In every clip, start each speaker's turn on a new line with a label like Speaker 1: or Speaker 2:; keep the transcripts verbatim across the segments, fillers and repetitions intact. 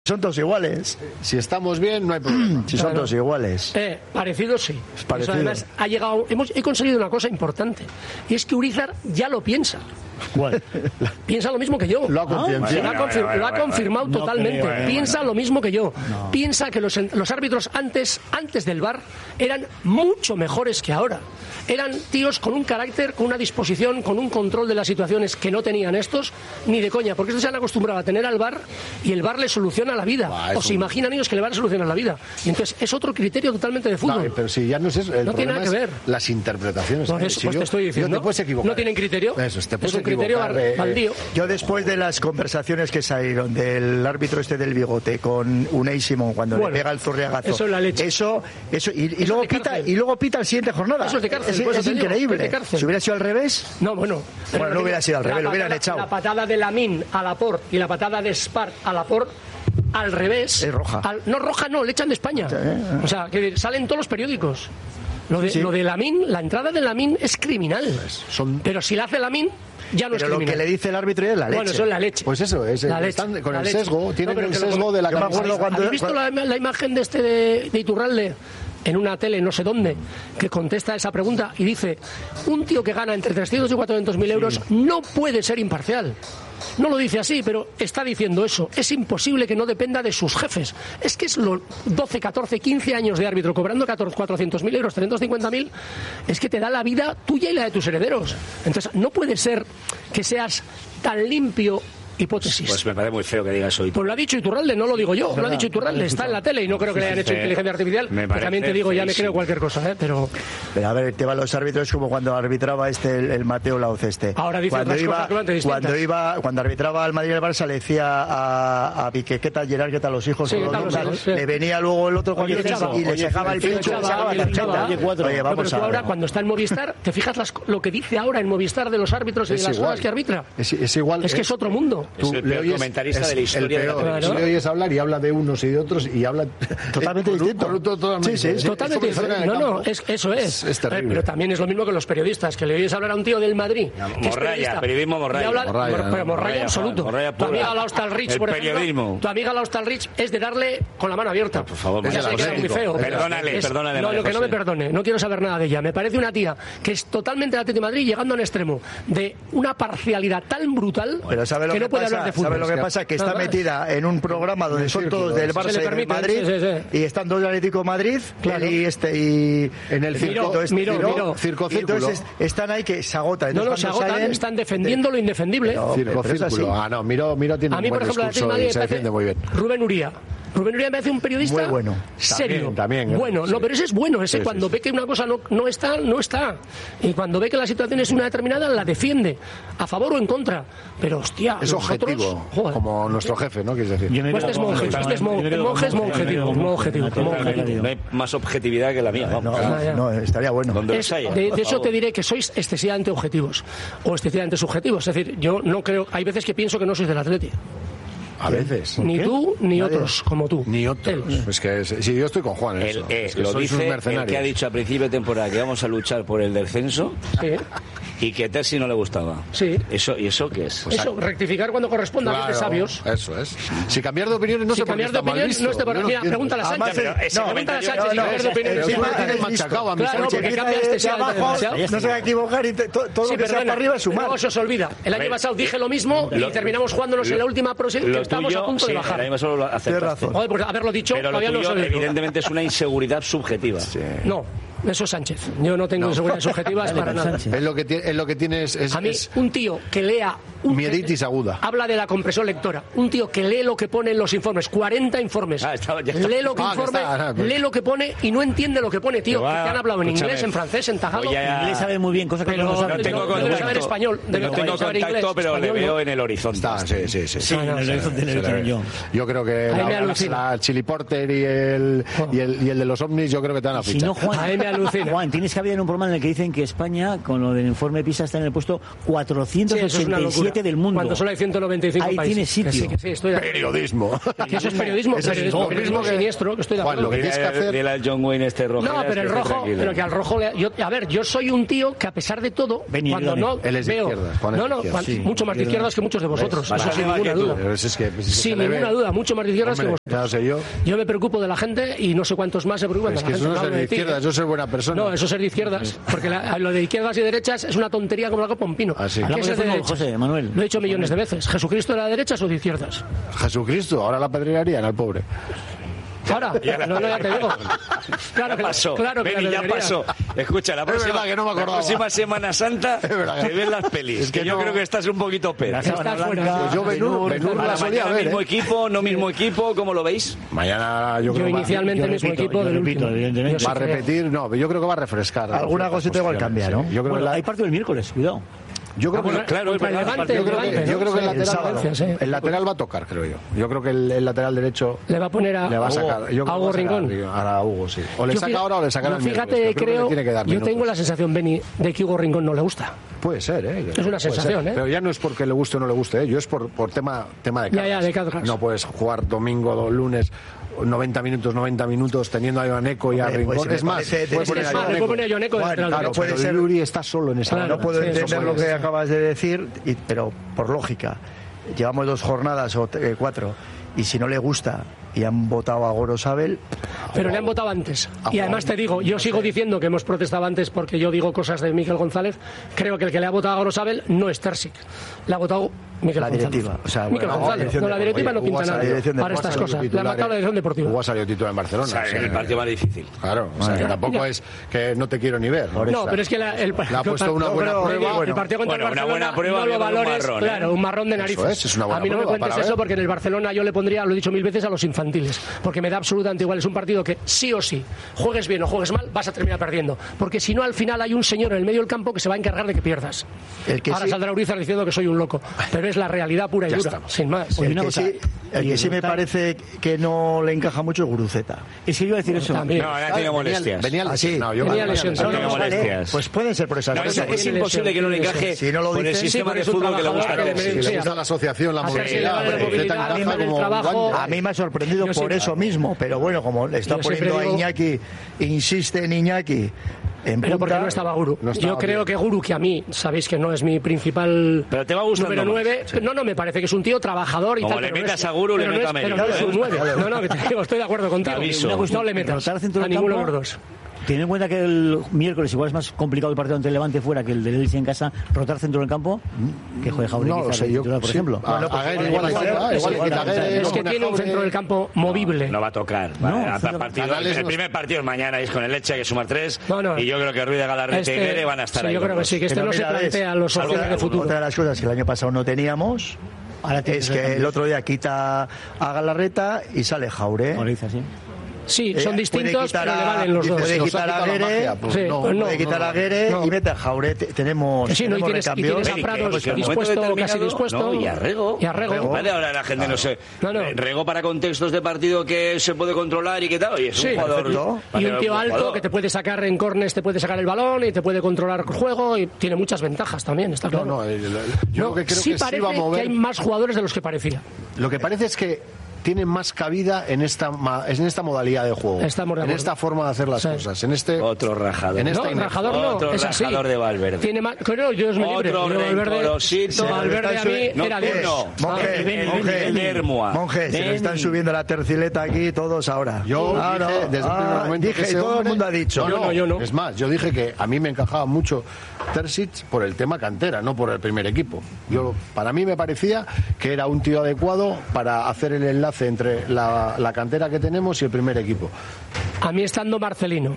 Speaker 1: Son todos iguales.
Speaker 2: Si estamos bien, no hay problema.
Speaker 1: Si son claro. todos iguales.
Speaker 3: Eh, parecido sí.
Speaker 1: Parecido.
Speaker 3: Eso además ha llegado. Hemos he conseguido una cosa importante y es que Urizar ya lo piensa.
Speaker 1: ¿Cuál?
Speaker 3: Piensa lo mismo que yo.
Speaker 2: Lo ha concienciado.
Speaker 3: Lo ha, confir vale, lo ha confirmado vale, vale. totalmente. No creo, Piensa vale. lo mismo que yo. No. Piensa que los, los árbitros antes, antes del V A R eran mucho mejores que ahora. Eran tíos con un carácter, con una disposición, con un control de las situaciones que no tenían estos, ni de coña, porque estos se han acostumbrado a tener al V A R y el V A R les soluciona la vida. Bah, o se un... imaginan ellos que le van a solucionar la vida. Y entonces es otro criterio totalmente de fútbol.
Speaker 2: No, pero si ya no es eso, el
Speaker 3: no tiene nada que ver.
Speaker 2: Las interpretaciones.
Speaker 3: No, eso,
Speaker 2: si
Speaker 3: pues
Speaker 2: yo,
Speaker 3: te estoy diciendo.
Speaker 2: No te puedes equivocar.
Speaker 3: No tienen criterio.
Speaker 2: Eso, te puedes
Speaker 3: es un criterio
Speaker 2: eh,
Speaker 3: baldío.
Speaker 1: Yo después de las conversaciones que salieron del árbitro este del bigote con Unai Simón cuando
Speaker 3: bueno,
Speaker 1: le pega el zurriagazo.
Speaker 3: Eso es la leche.
Speaker 1: Eso, eso y, y
Speaker 3: eso
Speaker 1: luego pita y luego pita la siguiente jornada.
Speaker 3: Eso es de cárcel.
Speaker 1: Es,
Speaker 3: pues
Speaker 1: es increíble.
Speaker 3: De
Speaker 1: si hubiera sido al revés.
Speaker 3: No, bueno.
Speaker 1: Bueno, no hubiera sido al revés, lo hubieran echado.
Speaker 3: La patada de Lamine a Laporte y la patada de Spark a Laporte al revés.
Speaker 1: Es roja.
Speaker 3: Al, no, roja no, le echan de España. Sí, eh. O sea, que salen todos los periódicos. Lo de, sí. lo de Lamine, la entrada de Lamine es criminal. Pues son... Pero si la hace Lamine, ya no
Speaker 1: pero
Speaker 3: es criminal.
Speaker 1: Lo que le dice el árbitro es la leche.
Speaker 3: Bueno, eso es la leche.
Speaker 2: Pues eso, es
Speaker 3: la
Speaker 2: el,
Speaker 3: leche.
Speaker 2: Están con
Speaker 3: la
Speaker 2: el
Speaker 3: leche.
Speaker 2: sesgo, tienen
Speaker 3: no,
Speaker 2: el
Speaker 3: que
Speaker 2: sesgo
Speaker 3: lo,
Speaker 2: de la
Speaker 3: camiseta.
Speaker 2: cuando...
Speaker 3: ¿Habéis visto la, la imagen de este de, de Iturralde? En una tele no sé dónde, que contesta esa pregunta y dice: un tío que gana entre trescientos y cuatrocientos mil euros sí. no puede ser imparcial. No lo dice así, pero está diciendo eso. Es imposible que no dependa de sus jefes. Es que es los doce, catorce, quince años de árbitro cobrando cuatrocientos mil euros, trescientos cincuenta mil, es que te da la vida tuya y la de tus herederos. Entonces, no puede ser que seas tan limpio. Hipótesis.
Speaker 4: Pues me parece muy feo que digas eso.
Speaker 3: Pues lo ha dicho Iturralde, no lo digo yo, lo ha dicho Iturralde, está en la tele y no creo que le hayan hecho inteligencia artificial. Que también te digo, ya me creo cualquier cosa, ¿eh? Pero...
Speaker 1: Pero a ver, el tema de los árbitros como cuando arbitraba este el, el Mateo Laoz este.
Speaker 3: Ahora dice
Speaker 1: cuando
Speaker 3: otras
Speaker 1: iba,
Speaker 3: cosas completamente distintas.
Speaker 1: Cuando iba, cuando arbitraba al Madrid y al Barça le decía a, a Piqué, ¿qué tal Gerard, qué tal los hijos?
Speaker 3: Sí,
Speaker 1: los
Speaker 3: los hijos sí.
Speaker 1: Le venía luego el otro cuando y le sacaba el pincho, le sacaba la tarjeta.
Speaker 3: Oye, vamos no, pero tú a ahora cuando está en Movistar, ¿te fijas las, lo que dice ahora en Movistar de los árbitros y de las cosas que arbitra?
Speaker 2: Es, es igual.
Speaker 3: Es que es otro mundo.
Speaker 4: Tú le oyes comentarista es de la historia
Speaker 2: el peor,
Speaker 4: de la
Speaker 2: claro. Si le oyes hablar y habla de unos y de otros y habla
Speaker 1: totalmente distinto.
Speaker 2: Por, por, totalmente,
Speaker 3: sí, sí, es totalmente diferente. No, no, es, eso es.
Speaker 2: Es, es terrible.
Speaker 3: Pero también es lo mismo que los periodistas, que le oyes hablar a un tío del Madrid.
Speaker 4: No, que morralla, es periodismo morralla.
Speaker 3: Habla,
Speaker 2: morralla
Speaker 3: pero morralla, morralla absoluto.
Speaker 4: Morralla
Speaker 3: tu amiga la Hostalrich, por
Speaker 4: periodismo.
Speaker 3: ejemplo. Tu amiga la Hostalrich es de darle con la mano abierta.
Speaker 4: Por favor,
Speaker 3: ya sé que es muy feo.
Speaker 4: Perdónale,
Speaker 3: es,
Speaker 4: perdónale.
Speaker 3: No, lo que no me perdone, no quiero saber nada de ella. Me parece una tía que es totalmente de Atlético de Madrid, llegando a un extremo de una parcialidad tan brutal
Speaker 1: pero sabe lo
Speaker 3: que
Speaker 1: que
Speaker 3: no puede
Speaker 1: pasa,
Speaker 3: hablar de fútbol.
Speaker 1: ¿Sabe lo que pasa? Que está metida en un programa donde son todos del Barça y del Madrid
Speaker 3: sí, sí, sí.
Speaker 1: y están dos del Atlético de Madrid claro. y este y
Speaker 2: en el circo
Speaker 3: miro, miro, miro.
Speaker 2: circo círculo.
Speaker 1: Entonces están ahí que se agotan.
Speaker 3: No, no, se agotan, salen, están defendiendo de... lo indefendible.
Speaker 2: No, circo círculo. Ah, no, Miro, Miro tiene
Speaker 3: a mí,
Speaker 2: un buen
Speaker 3: por ejemplo,
Speaker 2: discurso y se defiende muy bien.
Speaker 3: Rubén Uría. Rubén Uría me hace un periodista
Speaker 1: muy bueno.
Speaker 3: serio.
Speaker 2: También, también,
Speaker 3: bueno,
Speaker 2: sí.
Speaker 3: no, pero ese es bueno. Ese sí, cuando sí, ve que una cosa no, no está, no está. Y cuando ve que la situación es una determinada, la defiende. A favor o en contra. Pero, hostia,
Speaker 2: es
Speaker 3: nosotros,
Speaker 2: objetivo.
Speaker 3: Joder.
Speaker 2: Como nuestro jefe, ¿no? Quieres decir.
Speaker 3: Pues este es monje. Este es monje. El monje es muy objetivo. Muy objetivo.
Speaker 4: No hay más objetividad que la mía.
Speaker 1: No, no, no estaría bueno.
Speaker 3: Es, de, de eso te diré que sois excesivamente objetivos. O excesivamente subjetivos. Es decir, yo no creo. Hay veces que pienso que no sois del Atleti.
Speaker 2: A veces.
Speaker 3: Ni
Speaker 2: ¿Qué?
Speaker 3: tú ni
Speaker 2: Nadie.
Speaker 3: Otros como tú.
Speaker 2: Ni otros. Él. Es que es, si yo estoy con Juan en
Speaker 4: el,
Speaker 2: eso.
Speaker 4: Eh,
Speaker 2: es que
Speaker 4: lo dice el que ha dicho a principio de temporada que vamos a luchar por el descenso.
Speaker 3: Sí.
Speaker 4: Y que a Terzi no le gustaba.
Speaker 3: Sí.
Speaker 4: Eso, ¿Y eso qué es?
Speaker 3: Pues eso, rectificar cuando corresponda,
Speaker 2: claro,
Speaker 3: a veces sabios.
Speaker 2: Eso es. Si cambiar de opiniones no
Speaker 3: si
Speaker 2: sé por qué está mal visto.
Speaker 3: No esté por... Mira, pregúntale a Sánchez. Pregúntale a Sánchez si cambiar de opiniones.
Speaker 1: Claro, porque cambia este abajo, no se va a equivocar y todo lo que sea para arriba es sumar.
Speaker 3: Luego se os olvida. El año pasado dije lo mismo y terminamos jugándonos en la última próxima que estamos a punto de bajar.
Speaker 4: El año pasado lo aceptaste.
Speaker 3: Joder, pues haberlo dicho,
Speaker 4: pero
Speaker 3: todavía
Speaker 4: lo tuyo,
Speaker 3: no
Speaker 4: evidentemente es una inseguridad subjetiva.
Speaker 3: No. Eso es Sánchez. Yo no tengo no. inseguridades subjetivas para nada.
Speaker 2: Es lo que tiene, es lo que tienes es,
Speaker 3: a mí,
Speaker 2: es
Speaker 3: un tío que lea un
Speaker 2: mieditis aguda.
Speaker 3: Habla de la compresión lectora. Un tío que lee lo que pone en los informes, cuarenta informes.
Speaker 4: Ah, está, ya está.
Speaker 3: Lee lo que
Speaker 2: ah,
Speaker 3: informe,
Speaker 2: está, ah, pues.
Speaker 3: lee lo que pone y no entiende lo que pone, tío.
Speaker 4: Va,
Speaker 3: que te han hablado en
Speaker 4: escúchame.
Speaker 3: inglés, en francés, en tajado.
Speaker 4: Oye,
Speaker 5: ya... Inglés sabe muy bien, cosa que
Speaker 3: pero
Speaker 5: no,
Speaker 3: no,
Speaker 4: no tengo
Speaker 3: no,
Speaker 4: contacto.
Speaker 3: debe saber español. Debe
Speaker 4: no tengo
Speaker 3: saber
Speaker 4: contacto,
Speaker 3: inglés,
Speaker 4: pero
Speaker 3: español,
Speaker 4: le veo
Speaker 3: no.
Speaker 4: en el horizonte.
Speaker 2: Está, sí, sí, sí.
Speaker 5: Sí,
Speaker 3: no, no,
Speaker 5: en el horizonte le veo yo.
Speaker 2: Yo creo que la, la, la Chili Porter y el, y el y el de los ovnis, yo creo que te van a fichar.
Speaker 5: Si no, Juan,
Speaker 3: a mí me alucina.
Speaker 5: Juan, tienes que haber en un programa en el que dicen que España, con lo del informe PISA, está en el puesto cuatrocientos ochenta y siete del mundo.
Speaker 3: Cuando solo hay ciento noventa y cinco
Speaker 5: Ahí
Speaker 3: países.
Speaker 5: tiene sitio.
Speaker 3: Que sí, que sí, estoy de acuerdo.
Speaker 2: Periodismo.
Speaker 3: Que eso es periodismo,
Speaker 2: Eso es
Speaker 3: periodismo,
Speaker 2: no,
Speaker 3: periodismo
Speaker 2: que-
Speaker 3: siniestro, que estoy de
Speaker 2: Juan,
Speaker 3: acuerdo.
Speaker 2: lo que tienes que hacer-
Speaker 4: Dile al John Wayne este rojo.
Speaker 3: No, pero el rojo, pero que al rojo le, yo, a ver, yo soy un tío que a pesar de todo,
Speaker 5: Benny
Speaker 3: cuando
Speaker 5: Leone.
Speaker 3: no
Speaker 2: Él es de
Speaker 3: veo,
Speaker 2: izquierdas, Juan es
Speaker 3: no,
Speaker 2: de
Speaker 3: no,
Speaker 2: izquierdas.
Speaker 3: cuan-
Speaker 2: Sí,
Speaker 3: mucho más de izquierdas que muchos de vosotros,
Speaker 4: Más
Speaker 3: eso sin
Speaker 4: arriba
Speaker 3: ninguna
Speaker 4: que tú.
Speaker 3: duda.
Speaker 2: Pero es, es que, pues, si se
Speaker 3: Sin
Speaker 2: le ve-
Speaker 3: ninguna duda, mucho más de izquierdas
Speaker 2: Hombre,
Speaker 3: que
Speaker 2: ya
Speaker 3: vosotros.
Speaker 2: sé yo.
Speaker 3: Yo me preocupo de la gente y no sé cuántos más se preocupan
Speaker 2: Es
Speaker 3: de
Speaker 2: que
Speaker 3: la
Speaker 2: eso
Speaker 3: gente.
Speaker 2: no es
Speaker 3: hablo
Speaker 2: ser de
Speaker 3: de ti,
Speaker 2: izquierdas,
Speaker 3: ¿eh?
Speaker 2: eso es ser buena persona.
Speaker 3: No, eso es ser de izquierdas, porque la- lo de izquierdas y derechas es una tontería como la copa un pino.
Speaker 2: Ah, sí.
Speaker 3: ¿Qué
Speaker 5: Hablamos
Speaker 3: es
Speaker 5: de
Speaker 3: el de
Speaker 5: fútbol,
Speaker 3: derechas?
Speaker 5: José, Manuel.
Speaker 3: Lo he dicho millones de veces. ¿Jesucristo era de derechas o de izquierdas?
Speaker 2: Jesucristo, ahora la pedrearían al pobre.
Speaker 3: Ahora, no, no, ya te digo. Claro que,
Speaker 4: pasó.
Speaker 3: claro que
Speaker 4: Benny,
Speaker 3: la
Speaker 4: ya
Speaker 3: debería.
Speaker 4: pasó. Escucha, la próxima,
Speaker 2: verdad que no me
Speaker 4: la
Speaker 2: acordaba.
Speaker 4: próxima Semana Santa
Speaker 2: verdad.
Speaker 4: te ves las pelis.
Speaker 2: Es que
Speaker 4: que yo
Speaker 2: no-
Speaker 4: creo que estás un poquito pedo.
Speaker 5: La sábana
Speaker 3: Estás fuera.
Speaker 5: blanca,
Speaker 2: Pues yo Benur, Benur
Speaker 4: Para
Speaker 2: la solía
Speaker 4: mañana
Speaker 2: ver,
Speaker 4: mismo
Speaker 2: ¿eh?
Speaker 4: equipo, no mismo equipo, ¿cómo lo veis?
Speaker 2: Mañana yo
Speaker 3: Yo
Speaker 2: creo que va-
Speaker 3: inicialmente
Speaker 5: yo
Speaker 3: mismo
Speaker 5: repito,
Speaker 3: equipo
Speaker 5: yo
Speaker 3: del
Speaker 5: repito,
Speaker 3: último.
Speaker 5: evidentemente.
Speaker 3: Yo sí
Speaker 2: va a
Speaker 3: creo.
Speaker 2: repetir, no, yo creo que va a refrescar.
Speaker 1: Alguna cosita igual cambia, ¿no?
Speaker 2: Sí, Yo creo que
Speaker 5: Bueno,
Speaker 2: la-
Speaker 5: hay partido el miércoles, cuidado.
Speaker 2: yo creo
Speaker 3: Ah, bueno,
Speaker 2: que
Speaker 4: claro,
Speaker 3: contra el
Speaker 4: es verdad,
Speaker 3: Levante,
Speaker 2: yo creo
Speaker 3: el
Speaker 2: que,
Speaker 3: Levante,
Speaker 2: yo
Speaker 3: ¿no?
Speaker 2: creo que el
Speaker 3: Sí,
Speaker 2: lateral,
Speaker 3: Valencia, sí.
Speaker 2: el lateral va a tocar, creo yo. Yo creo que el, el lateral derecho
Speaker 3: Le va a poner a,
Speaker 2: le va a sacar. Yo creo que
Speaker 3: a Hugo
Speaker 2: va a sacar
Speaker 3: Rincón.
Speaker 2: a, a Hugo, sí. O le
Speaker 3: Yo
Speaker 2: saca
Speaker 3: fí-
Speaker 2: ahora o le sacará
Speaker 3: yo
Speaker 2: el
Speaker 3: fíjate,
Speaker 2: miércoles. Yo
Speaker 3: creo,
Speaker 2: que le tiene que dar
Speaker 3: yo
Speaker 2: minutos.
Speaker 3: tengo la sensación, Benny, de que Hugo Rincón no le gusta.
Speaker 2: Puede ser, ¿eh?
Speaker 3: Es una
Speaker 2: Puede
Speaker 3: sensación,
Speaker 2: ser.
Speaker 3: ¿eh?
Speaker 2: Pero ya no es porque le guste o no le guste, ¿eh? Yo es por, por tema, tema de
Speaker 3: Ya,
Speaker 2: cargas.
Speaker 3: ya, de cargas.
Speaker 2: No puedes jugar domingo o lunes noventa minutos, noventa minutos teniendo a Ioneco y a
Speaker 1: Hombre,
Speaker 2: Rincón.
Speaker 1: pues si me
Speaker 2: es más,
Speaker 1: parece-
Speaker 2: puedes
Speaker 1: es
Speaker 2: poner
Speaker 3: Es
Speaker 2: a
Speaker 3: más, le
Speaker 2: Ioneco.
Speaker 3: puede poner a Ioneco de
Speaker 1: Juan,
Speaker 3: lateral
Speaker 1: claro,
Speaker 3: derecho.
Speaker 1: puede
Speaker 2: Pero
Speaker 1: ser-
Speaker 2: Yuri está solo en esa
Speaker 3: Claro,
Speaker 1: No puedo
Speaker 3: sí,
Speaker 1: entender
Speaker 3: eso
Speaker 1: lo
Speaker 3: puede
Speaker 1: que
Speaker 3: ser.
Speaker 1: acabas de decir, y- pero por lógica. Llevamos dos jornadas o eh, cuatro, y si no le gusta y han votado a Gorosabel,
Speaker 3: Pero le han votado antes. Y además te digo, yo sigo diciendo que hemos protestado antes porque yo digo cosas de Miguel González. Creo que el que le ha votado a Gorosabel no es Terzic. Le ha votado Miguel
Speaker 1: La
Speaker 3: González.
Speaker 1: directiva, o sea,
Speaker 3: Miguel
Speaker 1: bueno, la
Speaker 3: González.
Speaker 1: dirección
Speaker 3: No, la
Speaker 1: de-
Speaker 3: directiva
Speaker 2: Oye,
Speaker 3: no pinta
Speaker 2: Hugo ha
Speaker 3: nada
Speaker 2: salido
Speaker 1: dirección de
Speaker 3: para estas
Speaker 2: Hugo ha
Speaker 3: cosas.
Speaker 2: salido
Speaker 3: Le ha matado la dirección deportiva.
Speaker 2: Hugo ha salido titular en Barcelona.
Speaker 4: O sea,
Speaker 2: o sea,
Speaker 4: el partido más difícil.
Speaker 2: Claro, o sea, que
Speaker 3: Mira,
Speaker 2: tampoco
Speaker 3: mira.
Speaker 2: es que no te quiero ni ver. ¿no?
Speaker 3: No, pero es que la- el,
Speaker 2: Le ha puesto una
Speaker 3: no,
Speaker 2: buena
Speaker 3: pero,
Speaker 2: prueba.
Speaker 3: el
Speaker 1: Bueno,
Speaker 3: partido contra
Speaker 4: bueno,
Speaker 3: el
Speaker 4: una
Speaker 3: Barcelona
Speaker 4: buena prueba
Speaker 3: no
Speaker 4: que
Speaker 3: lo
Speaker 4: con un
Speaker 3: valores,
Speaker 4: marrón, ¿eh?
Speaker 3: claro, un marrón de
Speaker 2: Eso
Speaker 3: narices.
Speaker 2: es, es una buena
Speaker 3: a mí no me
Speaker 2: prueba
Speaker 3: cuentes
Speaker 2: para
Speaker 3: eso
Speaker 2: ver.
Speaker 3: porque en el Barcelona yo le pondría, lo he dicho mil veces, a los infantiles, porque me da absolutamente igual. Es un partido que sí o sí, juegues bien o juegues mal, vas a terminar perdiendo, porque si no al final hay un señor en el medio del campo que se va a encargar de que pierdas.
Speaker 1: El que
Speaker 3: Ahora
Speaker 1: sí-
Speaker 3: saldrá Urizar diciendo que soy un loco, pero es la realidad pura y
Speaker 2: Ya
Speaker 3: dura,
Speaker 2: estamos.
Speaker 3: sin más.
Speaker 5: Oye,
Speaker 1: el
Speaker 5: una
Speaker 1: que,
Speaker 5: cosa,
Speaker 1: sí, el que sí me parece que no le encaja mucho es Guruceta.
Speaker 5: Es que yo iba a decir eso.
Speaker 3: También.
Speaker 4: No, ha tenido molestias.
Speaker 2: Venía
Speaker 1: Ah, sí.
Speaker 2: no, yo
Speaker 3: Tenía
Speaker 2: venía
Speaker 3: lesión.
Speaker 2: lesionado.
Speaker 4: No, no,
Speaker 1: Vale,
Speaker 4: molestias.
Speaker 1: pues pueden ser por esas
Speaker 4: No, es,
Speaker 1: cosas.
Speaker 4: es imposible que no le encaje
Speaker 1: Si no lo
Speaker 4: por el
Speaker 1: dices,
Speaker 4: sistema
Speaker 3: sí,
Speaker 4: de
Speaker 3: porque es un
Speaker 4: fútbol que le gusta a
Speaker 3: trabajador que
Speaker 4: todos.
Speaker 3: le
Speaker 2: Si
Speaker 3: Sí,
Speaker 2: le gusta la asociación, la
Speaker 3: a Sergio
Speaker 2: movilidad,
Speaker 3: Leal, la
Speaker 2: Guruceta
Speaker 3: movilidad,
Speaker 2: encaja
Speaker 3: animal del
Speaker 2: como un
Speaker 3: trabajo.
Speaker 2: guante.
Speaker 1: A mí me ha sorprendido
Speaker 3: Yo
Speaker 1: por
Speaker 3: sí-
Speaker 1: eso mismo, pero bueno, como le está
Speaker 3: Yo siempre
Speaker 1: poniendo a
Speaker 3: digo-
Speaker 1: Iñaki, insiste en Iñaki en
Speaker 3: Pero porque
Speaker 1: punta,
Speaker 3: no estaba Guru.
Speaker 2: No estaba
Speaker 3: Yo creo
Speaker 2: bien.
Speaker 3: que Guru, que a mí, sabéis que no es mi principal
Speaker 4: Pero te va gustando
Speaker 3: número
Speaker 4: más,
Speaker 3: nueve,
Speaker 4: sí.
Speaker 3: no, no, me parece que es un tío trabajador y
Speaker 4: Como
Speaker 3: tal.
Speaker 4: le
Speaker 3: pero no
Speaker 4: metas
Speaker 3: es-
Speaker 4: a Guru, le
Speaker 3: pero no
Speaker 4: meto
Speaker 3: es-
Speaker 4: a Merino.
Speaker 3: Pero no es un nueve. No, no, que te digo, estoy de acuerdo contigo.
Speaker 4: Te aviso.
Speaker 3: No le metas
Speaker 5: Rotar centro
Speaker 3: a
Speaker 5: del
Speaker 3: ninguno de
Speaker 5: campo.
Speaker 3: los dos.
Speaker 5: Teniendo en cuenta que el miércoles igual es más complicado el partido ante el Levante fuera que el del Elche en casa, rotar centro del campo, que juegue Jauregui,
Speaker 2: No lo
Speaker 5: quizás,
Speaker 2: sé,
Speaker 5: de
Speaker 2: yo.
Speaker 5: titular, por
Speaker 2: sí.
Speaker 5: ejemplo.
Speaker 2: A-
Speaker 1: Bueno, pues
Speaker 2: a Guerra
Speaker 1: igual-
Speaker 2: igual
Speaker 1: igual-
Speaker 2: está,
Speaker 1: igual-
Speaker 2: igual
Speaker 1: igual-
Speaker 2: quita Guerra,
Speaker 3: Es que
Speaker 2: pone
Speaker 3: tiene un
Speaker 2: Jaure.
Speaker 3: centro del campo movible.
Speaker 4: No va a tocar.
Speaker 5: No,
Speaker 4: Vale, a-
Speaker 5: centro-
Speaker 4: partido-
Speaker 2: Canales
Speaker 4: el
Speaker 2: no-
Speaker 4: primer partido es mañana y es con el Leche, hay que sumar tres.
Speaker 3: No, no.
Speaker 4: Y yo creo que Ruiz de Galarrete
Speaker 3: Este-
Speaker 4: y Mere van a estar
Speaker 3: sí,
Speaker 4: ahí.
Speaker 3: yo
Speaker 4: los
Speaker 3: creo que
Speaker 4: dos.
Speaker 3: sí, que este
Speaker 1: Pero
Speaker 3: no se
Speaker 1: mira,
Speaker 3: plantea
Speaker 1: ves,
Speaker 3: los
Speaker 4: algo
Speaker 3: opciones de
Speaker 4: de
Speaker 3: futuro.
Speaker 1: Otra de las cosas que el año pasado no teníamos
Speaker 5: Ahora tienes
Speaker 1: es que el otro día quita a Galarreta y sale Jaure.
Speaker 5: Jauregui, sí.
Speaker 3: Sí,
Speaker 1: Eh,
Speaker 3: son
Speaker 1: puede
Speaker 3: distintos,
Speaker 1: quitar
Speaker 3: pero le
Speaker 1: a-
Speaker 3: valen los
Speaker 1: dice,
Speaker 3: dos.
Speaker 1: puede
Speaker 2: Nos
Speaker 1: quitar
Speaker 2: ha
Speaker 1: a
Speaker 2: quitado la
Speaker 1: Guere,
Speaker 2: magia, pues
Speaker 3: Sí,
Speaker 2: no.
Speaker 3: pues no.
Speaker 1: puede quitar a Guere
Speaker 3: no.
Speaker 1: y mete a Jaure. Te- Tenemos,
Speaker 3: Sí, no, y
Speaker 1: tenemos
Speaker 3: tienes, y
Speaker 1: recambio.
Speaker 3: tienes a
Speaker 4: Beni,
Speaker 3: Prados
Speaker 4: que en un momento
Speaker 3: dispuesto, casi
Speaker 4: determinado-
Speaker 3: dispuesto.
Speaker 4: No, y a Rego.
Speaker 3: Y a Rego.
Speaker 4: Vale, ahora la gente no sé.
Speaker 3: No, no.
Speaker 4: Rego para contextos de partido que se puede controlar y qué tal. Y es
Speaker 3: Sí,
Speaker 4: un jugador.
Speaker 1: perfecto.
Speaker 3: y un tío alto
Speaker 4: jugador.
Speaker 3: que te puede sacar en córneres, te puede sacar el balón y te puede controlar el juego y tiene muchas ventajas también, está claro.
Speaker 2: No, no, el- el- yo
Speaker 3: No,
Speaker 2: lo que creo
Speaker 3: sí
Speaker 2: que sí
Speaker 3: parece
Speaker 2: va a
Speaker 3: que
Speaker 2: mover.
Speaker 3: hay más jugadores de los que parecía.
Speaker 2: Lo que parece es que tiene más cabida en esta ma- en esta modalidad de juego,
Speaker 3: Estamos de
Speaker 2: en
Speaker 3: acuerdo.
Speaker 2: esta forma de hacer las
Speaker 3: Sí.
Speaker 2: cosas, en este
Speaker 4: Otro rajador.
Speaker 2: en esta
Speaker 3: No,
Speaker 2: inercia.
Speaker 3: rajador no,
Speaker 4: Otro
Speaker 3: es así.
Speaker 4: rajador de Valverde.
Speaker 3: Tiene más, creo yo es muy libre.
Speaker 4: Otro
Speaker 3: Yo Valverde,
Speaker 4: rencorosito.
Speaker 3: Valverde a mí
Speaker 4: No,
Speaker 3: era
Speaker 4: tú
Speaker 3: libre.
Speaker 4: no.
Speaker 1: Monje,
Speaker 4: El- el-
Speaker 1: monje,
Speaker 4: el de Hermua.
Speaker 1: monje, se nos
Speaker 4: Beni.
Speaker 1: están subiendo la tercileta aquí todos ahora.
Speaker 2: Yo
Speaker 1: Ah,
Speaker 2: dije
Speaker 1: no,
Speaker 2: desde el primer
Speaker 1: ah,
Speaker 2: momento
Speaker 1: dije,
Speaker 2: que ese
Speaker 1: todo el
Speaker 2: hombre-
Speaker 1: mundo ha dicho.
Speaker 3: Yo no, yo no.
Speaker 2: Es más, yo dije que a mí me encajaba mucho Terzic por el tema cantera, no por el primer equipo. Yo para mí me parecía que era un tío adecuado para hacer el enlace entre la, la cantera que tenemos y el primer equipo.
Speaker 3: A mí estando Marcelino,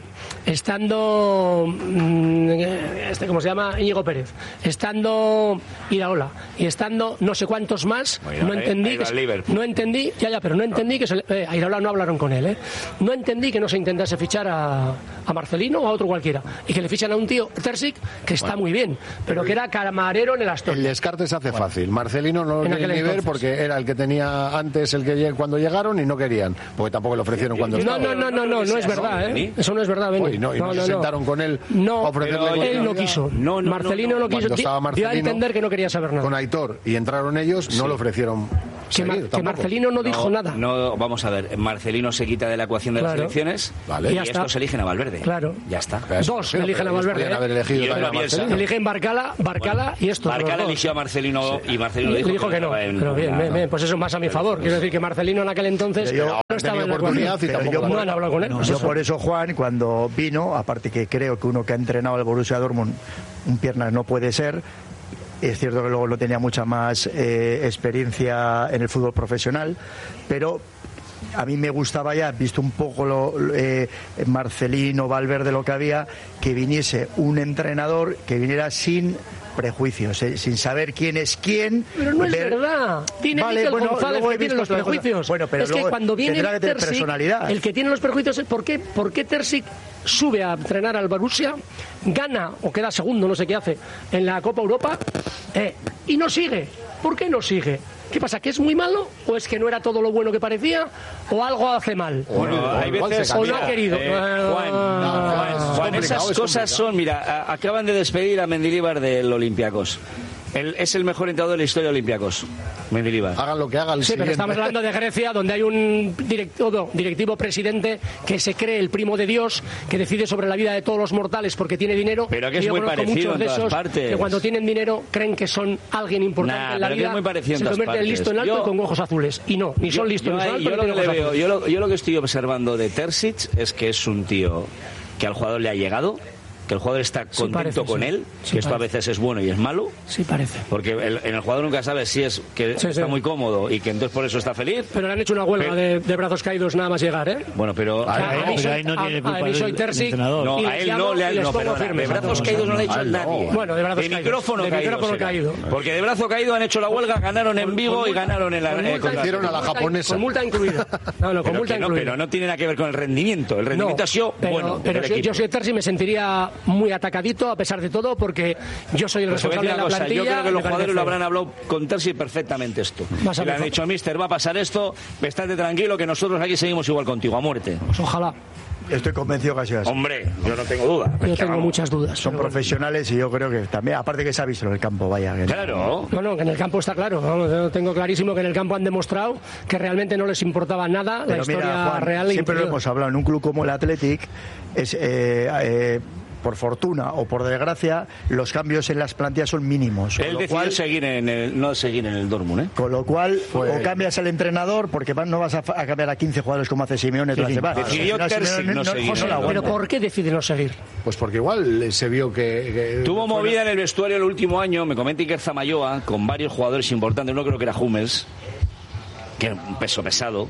Speaker 3: estando mm, este cómo se llama Íñigo Pérez, estando Iraola y estando no sé cuántos más,
Speaker 4: Bueno,
Speaker 3: no
Speaker 4: ahí-
Speaker 3: entendí
Speaker 4: ahí
Speaker 3: que
Speaker 4: va
Speaker 3: se-
Speaker 4: Liverpool.
Speaker 3: no entendí, ya ya, pero no entendí que se, le- eh, a Iraola no hablaron con él, ¿eh? No entendí que no se intentase fichar a, a Marcelino o a otro cualquiera y que le fichan a un tío Terzic que está muy bien, pero que era camarero en el Aston.
Speaker 2: El descarte se hace fácil. Marcelino no lo
Speaker 3: En
Speaker 2: quiere
Speaker 3: aquel
Speaker 2: ni ver
Speaker 3: entonces.
Speaker 2: porque era el que tenía antes el que lle- cuando llegaron y no querían, porque tampoco le ofrecieron cuando
Speaker 3: No,
Speaker 2: estaba.
Speaker 3: no, no, no, no, no no es verdad, ¿eh? Eso no es verdad, Beni.
Speaker 2: Uy, no, y no,
Speaker 3: no,
Speaker 2: se
Speaker 3: no,
Speaker 2: sentaron
Speaker 3: no.
Speaker 2: con él
Speaker 3: no,
Speaker 2: a ofrecerle
Speaker 3: él
Speaker 2: continuidad.
Speaker 3: no quiso.
Speaker 4: No, no,
Speaker 3: Marcelino
Speaker 4: no, no.
Speaker 3: no quiso.
Speaker 2: Cuando estaba
Speaker 3: Dio a
Speaker 2: Marcelino
Speaker 3: entender que no quería saber nada.
Speaker 2: con Aitor y entraron ellos, no
Speaker 4: Sí.
Speaker 2: le ofrecieron
Speaker 3: Que,
Speaker 2: seguir,
Speaker 3: Mar- que
Speaker 2: tampoco.
Speaker 3: Marcelino no dijo
Speaker 4: No,
Speaker 3: nada.
Speaker 4: No, vamos a ver, Marcelino se quita de la ecuación de
Speaker 3: Claro.
Speaker 4: las elecciones
Speaker 2: Vale.
Speaker 4: y
Speaker 3: Ya está.
Speaker 4: estos eligen a Valverde.
Speaker 3: Claro.
Speaker 4: Ya está.
Speaker 2: Pero eso
Speaker 3: Dos
Speaker 2: prefiero,
Speaker 3: eligen a
Speaker 2: pero ellos
Speaker 3: Valverde,
Speaker 2: podían
Speaker 3: ¿eh?
Speaker 2: haber elegido
Speaker 4: Y
Speaker 2: también a
Speaker 4: otra Bielsa.
Speaker 2: Marcelino.
Speaker 3: Eligen Barcala, Barcala y esto.
Speaker 4: Barcala eligió a Marcelino y Marcelino dijo,
Speaker 3: dijo que no.
Speaker 4: estaba en-
Speaker 3: Pero bien,
Speaker 4: no,
Speaker 3: bien,
Speaker 4: no.
Speaker 3: bien, pues eso más a mi favor. Quiero decir que Marcelino en aquel entonces
Speaker 1: Pero yo-
Speaker 3: no
Speaker 2: han
Speaker 3: estaba
Speaker 2: tenido
Speaker 3: en la
Speaker 2: oportunidad
Speaker 3: ecuación.
Speaker 2: y tampoco
Speaker 1: Pero yo-
Speaker 3: No han hablado con él. pues
Speaker 1: Yo
Speaker 3: eso.
Speaker 1: por eso, Juan, cuando vino, aparte que creo que uno que ha entrenado al Borussia Dortmund, un piernas no puede ser. Es cierto que luego no tenía mucha más eh, experiencia en el fútbol profesional, pero a mí me gustaba ya, visto un poco lo, lo, eh, Marcelino, Valverde, lo que había, que viniese un entrenador que viniera sin prejuicios, eh, sin saber quién es quién.
Speaker 3: Pero no es
Speaker 1: ver-
Speaker 3: verdad. Tiene
Speaker 1: Vale,
Speaker 3: Mikel
Speaker 1: bueno,
Speaker 3: González
Speaker 1: luego he
Speaker 3: que tiene
Speaker 1: visto
Speaker 3: los
Speaker 1: otra cosa.
Speaker 3: prejuicios.
Speaker 1: Bueno, pero
Speaker 3: es que
Speaker 1: luego
Speaker 3: cuando viene
Speaker 1: tendrá que tener
Speaker 3: Terzic,
Speaker 1: personalidad.
Speaker 3: el que tiene los prejuicios es ¿por qué, por qué Terzic sube a entrenar al Borussia, gana o queda segundo, no sé qué hace, en la Copa Europa eh, y no sigue? ¿Por qué no sigue? ¿Qué pasa? ¿Que es muy malo? ¿O es que no era todo lo bueno que parecía? ¿O algo hace mal?
Speaker 4: Bueno, hay
Speaker 2: igual
Speaker 4: veces...
Speaker 2: se
Speaker 3: ¿O no
Speaker 2: cambia.
Speaker 3: ha querido?
Speaker 4: Eh, Juan,
Speaker 3: Ah.
Speaker 4: Juan, Juan,
Speaker 2: complicado,
Speaker 4: esas
Speaker 2: es
Speaker 4: cosas
Speaker 2: complicado.
Speaker 4: son, mira, a- acaban de despedir a Mendilibar del Olympiacos. Él es el mejor entrenador de la historia de Olympiacos, Mendilibar.
Speaker 2: Hagan lo que hagan. el
Speaker 3: Sí, pero
Speaker 2: siguiente.
Speaker 3: estamos hablando de Grecia, donde hay un directivo, directivo presidente que se cree el primo de Dios, que decide sobre la vida de todos los mortales porque tiene dinero.
Speaker 4: Pero que es
Speaker 3: Y yo
Speaker 4: muy
Speaker 3: conozco
Speaker 4: parecido
Speaker 3: muchos
Speaker 4: en
Speaker 3: de
Speaker 4: todas
Speaker 3: esos
Speaker 4: partes.
Speaker 3: que cuando tienen dinero creen que son alguien importante
Speaker 4: Nah,
Speaker 3: en la
Speaker 4: pero que
Speaker 3: vida,
Speaker 4: es muy parecido en
Speaker 3: se
Speaker 4: todas
Speaker 3: convierten en
Speaker 4: partes.
Speaker 3: listo en alto
Speaker 4: Yo-
Speaker 3: y con ojos azules. Y no, ni son listos
Speaker 4: yo,
Speaker 3: ni son
Speaker 4: yo
Speaker 3: altos
Speaker 4: lo
Speaker 3: ni
Speaker 4: que
Speaker 3: tienen
Speaker 4: le
Speaker 3: ojos
Speaker 4: veo,
Speaker 3: azules.
Speaker 4: yo lo, yo lo que estoy observando de Terzic es que es un tío que al jugador le ha llegado, que el jugador está
Speaker 3: Sí,
Speaker 4: contento
Speaker 3: parece,
Speaker 4: con
Speaker 3: sí.
Speaker 4: él,
Speaker 3: Sí,
Speaker 4: que esto a
Speaker 3: parece.
Speaker 4: veces es bueno y es malo.
Speaker 3: Sí, parece.
Speaker 4: Porque el, en el jugador nunca sabe si es que
Speaker 3: Sí,
Speaker 4: está
Speaker 3: sí.
Speaker 4: muy cómodo y que entonces por eso está feliz.
Speaker 3: Pero le han hecho una huelga
Speaker 4: Pero-
Speaker 3: de, de brazos caídos nada más llegar, ¿eh?
Speaker 4: Bueno, pero...
Speaker 5: Ahí-
Speaker 3: A- a
Speaker 5: ahí-
Speaker 3: mí
Speaker 5: pero
Speaker 3: soy-
Speaker 5: ahí no tiene
Speaker 3: a-
Speaker 5: culpa
Speaker 3: a mí
Speaker 5: el-
Speaker 3: soy
Speaker 5: el
Speaker 3: Terzic.
Speaker 5: entrenador.
Speaker 4: No,
Speaker 3: y
Speaker 4: a
Speaker 3: les
Speaker 4: él
Speaker 3: llamo
Speaker 4: no le
Speaker 3: y
Speaker 4: ha...
Speaker 3: les
Speaker 4: No,
Speaker 3: pongo
Speaker 4: perdona,
Speaker 3: firmes.
Speaker 4: de brazos
Speaker 3: No,
Speaker 4: caídos no le ha hecho
Speaker 2: A él no.
Speaker 4: nadie.
Speaker 3: Bueno, de brazos
Speaker 4: de
Speaker 3: caídos.
Speaker 4: micrófono
Speaker 3: De
Speaker 4: caído.
Speaker 3: micrófono
Speaker 4: será.
Speaker 3: caído.
Speaker 4: Porque de brazo caído han hecho la huelga, ganaron en
Speaker 3: Con-
Speaker 4: Vigo
Speaker 3: con
Speaker 4: y
Speaker 3: multa-
Speaker 4: ganaron en la...
Speaker 3: con
Speaker 4: eh,
Speaker 3: multa-
Speaker 4: contra-
Speaker 2: Hicieron a la
Speaker 3: con multa-
Speaker 2: japonesa.
Speaker 3: Con multa incluida. No, no, con
Speaker 4: Pero,
Speaker 3: multa
Speaker 4: que no,
Speaker 3: incluida.
Speaker 4: pero no tiene nada que ver con el rendimiento. El rendimiento
Speaker 3: No,
Speaker 4: ha sido
Speaker 3: pero,
Speaker 4: bueno.
Speaker 3: pero
Speaker 4: del
Speaker 3: si
Speaker 4: equipo.
Speaker 3: yo soy Terzi me sentiría muy atacadito a pesar de todo porque yo soy el
Speaker 4: Pues te voy a
Speaker 3: responsable
Speaker 4: decir
Speaker 3: de la
Speaker 4: una cosa,
Speaker 3: plantilla.
Speaker 4: yo creo que
Speaker 3: y
Speaker 4: los
Speaker 3: me
Speaker 4: jugadores
Speaker 3: parece
Speaker 4: lo
Speaker 3: feo.
Speaker 4: habrán hablado con Terzi perfectamente esto.
Speaker 3: Vas a
Speaker 4: Y le han
Speaker 3: ver.
Speaker 4: dicho, mister, va a pasar esto, estate tranquilo que nosotros aquí seguimos igual contigo, a muerte.
Speaker 3: Pues ojalá.
Speaker 1: Estoy convencido que ha sido así.
Speaker 4: Hombre, yo no tengo duda.
Speaker 3: Yo
Speaker 4: Es que
Speaker 3: tengo
Speaker 4: vamos.
Speaker 3: muchas dudas.
Speaker 1: Son
Speaker 3: pero bueno.
Speaker 1: profesionales y yo creo que también, aparte que se ha visto en el campo, vaya. que-
Speaker 4: Claro.
Speaker 3: No, no, que en el campo está claro. Vamos, yo tengo clarísimo que en el campo han demostrado que realmente no les importaba nada la
Speaker 1: Pero
Speaker 3: historia
Speaker 1: mira, Juan,
Speaker 3: real. e
Speaker 1: siempre lo
Speaker 3: interior.
Speaker 1: hemos hablado, en un club como el Athletic, es, eh, eh, por fortuna o por desgracia, los cambios en las plantillas son mínimos. Con
Speaker 4: Él
Speaker 1: lo
Speaker 4: decidió
Speaker 1: cual,
Speaker 4: seguir en el, no seguir en el Dortmund, ¿eh?
Speaker 1: con lo cual
Speaker 2: Fue-
Speaker 1: o cambias al entrenador, porque va- no vas a, fa- a cambiar a quince jugadores como hace Simeone toda la
Speaker 5: sí.
Speaker 1: semana.
Speaker 4: Decidió
Speaker 1: Al final,
Speaker 4: Terzic
Speaker 1: Simeone
Speaker 4: no seguir,
Speaker 1: no se
Speaker 4: ¿eh?
Speaker 1: la aguanta.
Speaker 3: Pero ¿por qué decide no seguir?
Speaker 2: Pues porque igual se vio que... que
Speaker 4: Tuvo
Speaker 2: fuera-
Speaker 4: movida en el vestuario el último año, me comenta Iker Zamayoa, con varios jugadores importantes, no creo que era Hummels, que era un peso pesado,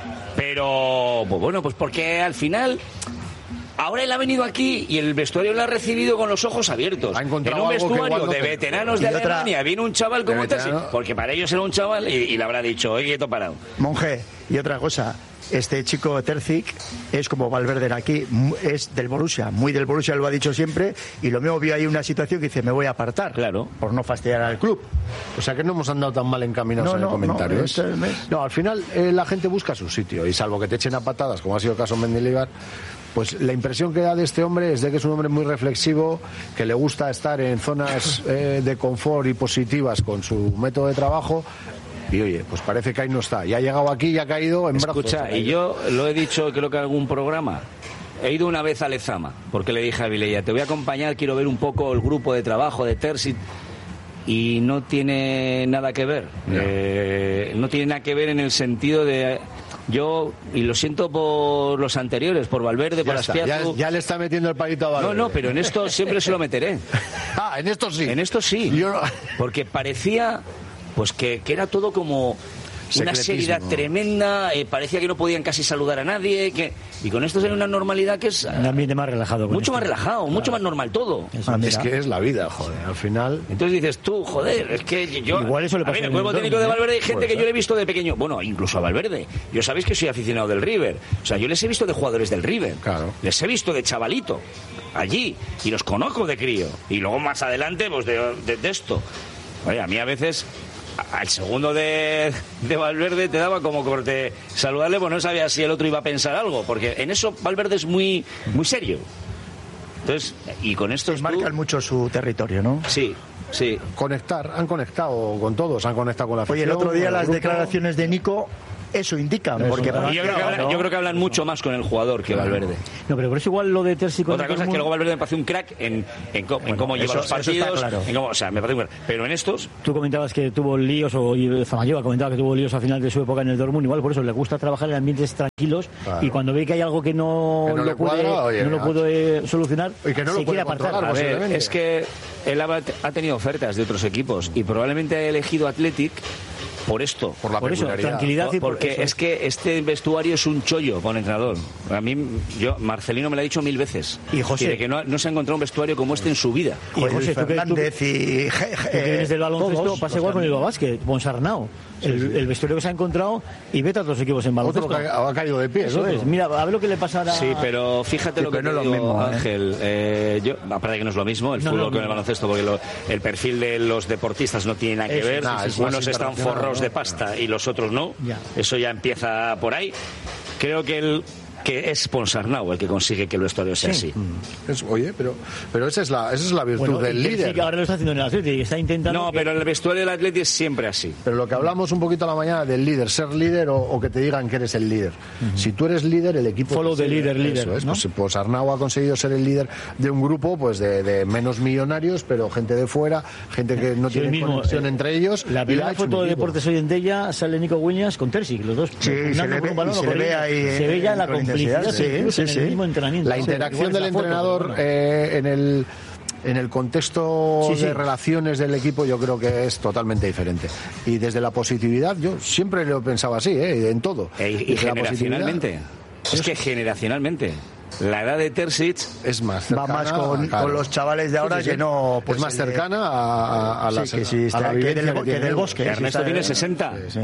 Speaker 4: pero pues bueno, pues porque al final... Ahora él ha venido aquí y el vestuario lo ha recibido con los ojos abiertos.
Speaker 2: Ha encontrado
Speaker 4: en un
Speaker 2: algo que
Speaker 4: vestuario
Speaker 2: igual no
Speaker 4: de
Speaker 2: te-
Speaker 4: veteranos de
Speaker 1: Y otra-
Speaker 4: Alemania viene un chaval como
Speaker 2: De
Speaker 4: Terzi,
Speaker 2: veterano.
Speaker 4: porque para ellos era un chaval y, y le habrá dicho, oye, quieto parado.
Speaker 1: Monje, y otra cosa, este chico Terzic es como Valverde aquí, mu- es del Borussia, muy del Borussia, lo ha dicho siempre, y lo mismo vio ahí una situación que dice, me voy a apartar,
Speaker 4: Claro.
Speaker 1: por no fastidiar al club.
Speaker 2: O sea que no hemos andado tan mal encaminados
Speaker 1: No,
Speaker 2: en el
Speaker 1: no,
Speaker 2: comentario.
Speaker 1: no,
Speaker 2: ¿eh?
Speaker 1: esto es-
Speaker 2: No, al final eh, la gente busca su sitio y salvo que te echen a patadas, como ha sido el caso en Mendilibar, pues la impresión que da de este hombre es de que es un hombre muy reflexivo, que le gusta estar en zonas eh, de confort y positivas con su método de trabajo. Y oye, pues parece que ahí no está. Y ha llegado aquí y ha caído en brazos.
Speaker 4: Escucha, y yo lo he dicho creo que en algún programa. He ido una vez a Lezama, porque le dije a Vilella, te voy a acompañar, quiero ver un poco el grupo de trabajo de Terzi. Y no tiene nada que ver.
Speaker 2: No.
Speaker 4: Eh, no tiene nada que ver en el sentido de... Yo, y lo siento por los anteriores, por Valverde, por
Speaker 2: Ya, está, ya,
Speaker 4: Azpiazu.
Speaker 2: ya le está metiendo el palito a
Speaker 4: No,
Speaker 2: Valverde.
Speaker 4: no, pero en esto siempre se lo meteré.
Speaker 2: Ah, en esto sí.
Speaker 4: En esto sí.
Speaker 2: Yo no-
Speaker 4: Porque parecía pues que, que era todo como una
Speaker 2: Secretismo.
Speaker 4: seriedad tremenda, eh, parecía que no podían casi saludar a nadie, que y con esto sale una normalidad que es
Speaker 5: Un ambiente más relajado. con
Speaker 4: mucho
Speaker 5: esto.
Speaker 4: más relajado, mucho más normal todo.
Speaker 5: Eso.
Speaker 1: Ah, mira.
Speaker 2: Es que es la vida, joder. Al final...
Speaker 4: Entonces dices tú, joder, es que yo...
Speaker 5: Igual eso le
Speaker 4: a
Speaker 5: pasa
Speaker 4: ver, el
Speaker 5: en
Speaker 4: cuerpo
Speaker 5: el
Speaker 4: técnico de
Speaker 5: Dortmund, ¿eh?
Speaker 4: Valverde hay gente
Speaker 2: Puede
Speaker 4: que yo
Speaker 2: ser.
Speaker 4: le he visto de pequeño, bueno, incluso a Valverde. Yo sabéis que soy aficionado del River. O sea, yo les he visto de jugadores del River.
Speaker 2: Claro.
Speaker 4: Les he visto de chavalito, allí, y los conozco de crío. Y luego más adelante, pues de, de, de esto. Oye, a mí a veces al segundo de, de Valverde te daba como corte saludarle, pues no sabía si el otro iba a pensar algo, porque en eso Valverde es muy, muy serio. Entonces, y con esto
Speaker 1: marcan mucho su territorio, ¿no?
Speaker 4: Sí, sí.
Speaker 2: Conectar, han conectado con todos, han conectado con la afición.
Speaker 1: Oye, el otro día las
Speaker 2: grupo.
Speaker 1: declaraciones de Nico eso indican,
Speaker 5: Eso,
Speaker 1: porque
Speaker 5: claro.
Speaker 4: yo, creo que hablan, yo creo que hablan mucho más con el jugador que Valverde.
Speaker 5: No, pero por eso igual lo de Terzi con
Speaker 4: Otra cosa es que luego Valverde me parece un crack en, en, co- en
Speaker 1: Bueno,
Speaker 4: cómo lleva
Speaker 1: eso-
Speaker 4: los
Speaker 1: eso está
Speaker 4: partidos,
Speaker 1: claro.
Speaker 4: en cómo, o sea, me parece un crack. Pero en estos,
Speaker 5: Tú comentabas que tuvo líos, o y Zamayoa comentaba que tuvo líos al final de su época en el Dortmund, igual por eso le gusta trabajar en ambientes tranquilos,
Speaker 2: Claro.
Speaker 5: y cuando ve que hay algo que no,
Speaker 2: Que no
Speaker 5: lo
Speaker 2: le cuadra,
Speaker 5: puede,
Speaker 2: oye,
Speaker 5: no lo
Speaker 2: macho.
Speaker 5: puede solucionar,
Speaker 2: Y que no lo
Speaker 5: se
Speaker 2: puede
Speaker 5: quiere apartar.
Speaker 2: controlar,
Speaker 4: a ver,
Speaker 2: posiblemente.
Speaker 4: es que él ha, ha tenido ofertas de otros equipos y probablemente ha elegido Athletic por esto.
Speaker 2: Por la
Speaker 5: Por eso,
Speaker 2: peculiaridad.
Speaker 5: tranquilidad y por
Speaker 4: Porque
Speaker 5: eso.
Speaker 4: es que este vestuario es un chollo con entrenador. A mí, yo, Marcelino me lo ha dicho mil veces.
Speaker 5: Y José.
Speaker 4: Quiere que no, no se ha encontrado un vestuario como este en su vida.
Speaker 5: Y
Speaker 1: Joder,
Speaker 5: José, tú que- tú-
Speaker 1: Fernández y
Speaker 5: Tú que vienes del baloncesto,
Speaker 1: todos
Speaker 5: pasa
Speaker 1: los
Speaker 5: igual con el
Speaker 1: cambios.
Speaker 5: básquet, Ponsarnau, el, el vestuario que se ha encontrado, y vete a otros equipos en baloncesto.
Speaker 2: Otro que ha, ha caído de pie.
Speaker 5: Eso
Speaker 2: otro.
Speaker 5: es. Mira, a ver lo que le pasa ahora.
Speaker 4: Sí, pero fíjate
Speaker 1: Sí,
Speaker 4: lo que
Speaker 1: pero
Speaker 4: te
Speaker 1: no es lo
Speaker 4: digo,
Speaker 1: mismo, ¿eh?
Speaker 4: Ángel. Eh, yo, aparte de que no es lo mismo el
Speaker 5: No,
Speaker 4: fútbol
Speaker 5: no,
Speaker 4: con
Speaker 5: no.
Speaker 4: el baloncesto, porque lo- el perfil de los deportistas no tiene nada que
Speaker 5: Eso,
Speaker 4: ver.
Speaker 2: nada, es más
Speaker 4: Unos están
Speaker 2: internacional,
Speaker 4: forros
Speaker 2: ¿no?
Speaker 4: de pasta y los otros no.
Speaker 5: Ya.
Speaker 4: Eso ya empieza por ahí. Creo que el que es Ponsarnau el que consigue que el vestuario sea
Speaker 5: Sí.
Speaker 4: así.
Speaker 2: Es- oye, pero, pero esa es la, esa es la virtud
Speaker 5: Bueno,
Speaker 2: del
Speaker 5: y Terzi,
Speaker 2: líder.
Speaker 5: que ahora lo está haciendo en el Atlético y está intentando.
Speaker 4: No,
Speaker 5: que-
Speaker 4: pero el vestuario del Atleti es siempre así.
Speaker 2: Pero lo que hablamos un poquito a la mañana del líder, ser líder o, o que te digan que eres el líder. Si tú eres líder, el equipo...
Speaker 5: Follow
Speaker 2: te
Speaker 5: the
Speaker 2: sigue.
Speaker 5: leader,
Speaker 2: Eso
Speaker 5: líder,
Speaker 2: es,
Speaker 5: ¿no?
Speaker 2: pues, pues Arnau ha conseguido ser el líder de un grupo pues de, de menos millonarios, pero gente de fuera, gente que no
Speaker 5: Sí, el
Speaker 2: tiene
Speaker 5: mismo,
Speaker 2: conexión
Speaker 5: eh,
Speaker 2: entre ellos.
Speaker 5: La
Speaker 2: y
Speaker 5: primera
Speaker 2: ha hecho
Speaker 5: foto
Speaker 2: un
Speaker 5: de
Speaker 2: equipo.
Speaker 5: Deportes Hoy en Día sale Nico Williams con Terzi, los dos.
Speaker 1: Sí,
Speaker 5: pugnando
Speaker 1: se le
Speaker 5: por
Speaker 1: ve-
Speaker 5: un balón,
Speaker 1: y se le ve
Speaker 5: corriendo.
Speaker 1: ahí,
Speaker 5: Se ve ya
Speaker 1: eh,
Speaker 5: la
Speaker 1: con
Speaker 5: complicidad
Speaker 1: intensidad, sí,
Speaker 5: incluso
Speaker 1: sí,
Speaker 5: en
Speaker 1: sí.
Speaker 5: el mismo entrenamiento.
Speaker 2: La
Speaker 5: Sí,
Speaker 2: interacción
Speaker 5: igual
Speaker 2: del
Speaker 5: es la foto,
Speaker 2: entrenador
Speaker 5: pero bueno.
Speaker 2: eh, en el en el contexto
Speaker 5: Sí, sí.
Speaker 2: de relaciones del equipo yo creo que es totalmente diferente. Y desde la positividad, yo siempre lo he pensado así, ¿eh? En todo.
Speaker 4: E- y
Speaker 2: Desde la
Speaker 4: generacionalmente. Es que generacionalmente. La edad de Terzic
Speaker 2: es más
Speaker 1: Va
Speaker 2: cercana,
Speaker 1: más con,
Speaker 2: claro.
Speaker 1: con los chavales de ahora
Speaker 2: Sí, sí, sí.
Speaker 1: que no... pues,
Speaker 2: es más
Speaker 1: el de-
Speaker 2: cercana a, a, a la,
Speaker 1: Sí, que sí,
Speaker 2: a
Speaker 1: está-
Speaker 2: la
Speaker 1: que
Speaker 2: vivencia
Speaker 1: del-
Speaker 2: que
Speaker 1: que
Speaker 2: tienen
Speaker 1: del
Speaker 2: ellos.
Speaker 1: bosque. sí,
Speaker 4: Ernesto
Speaker 1: está-
Speaker 4: tiene sesenta.
Speaker 1: Sí.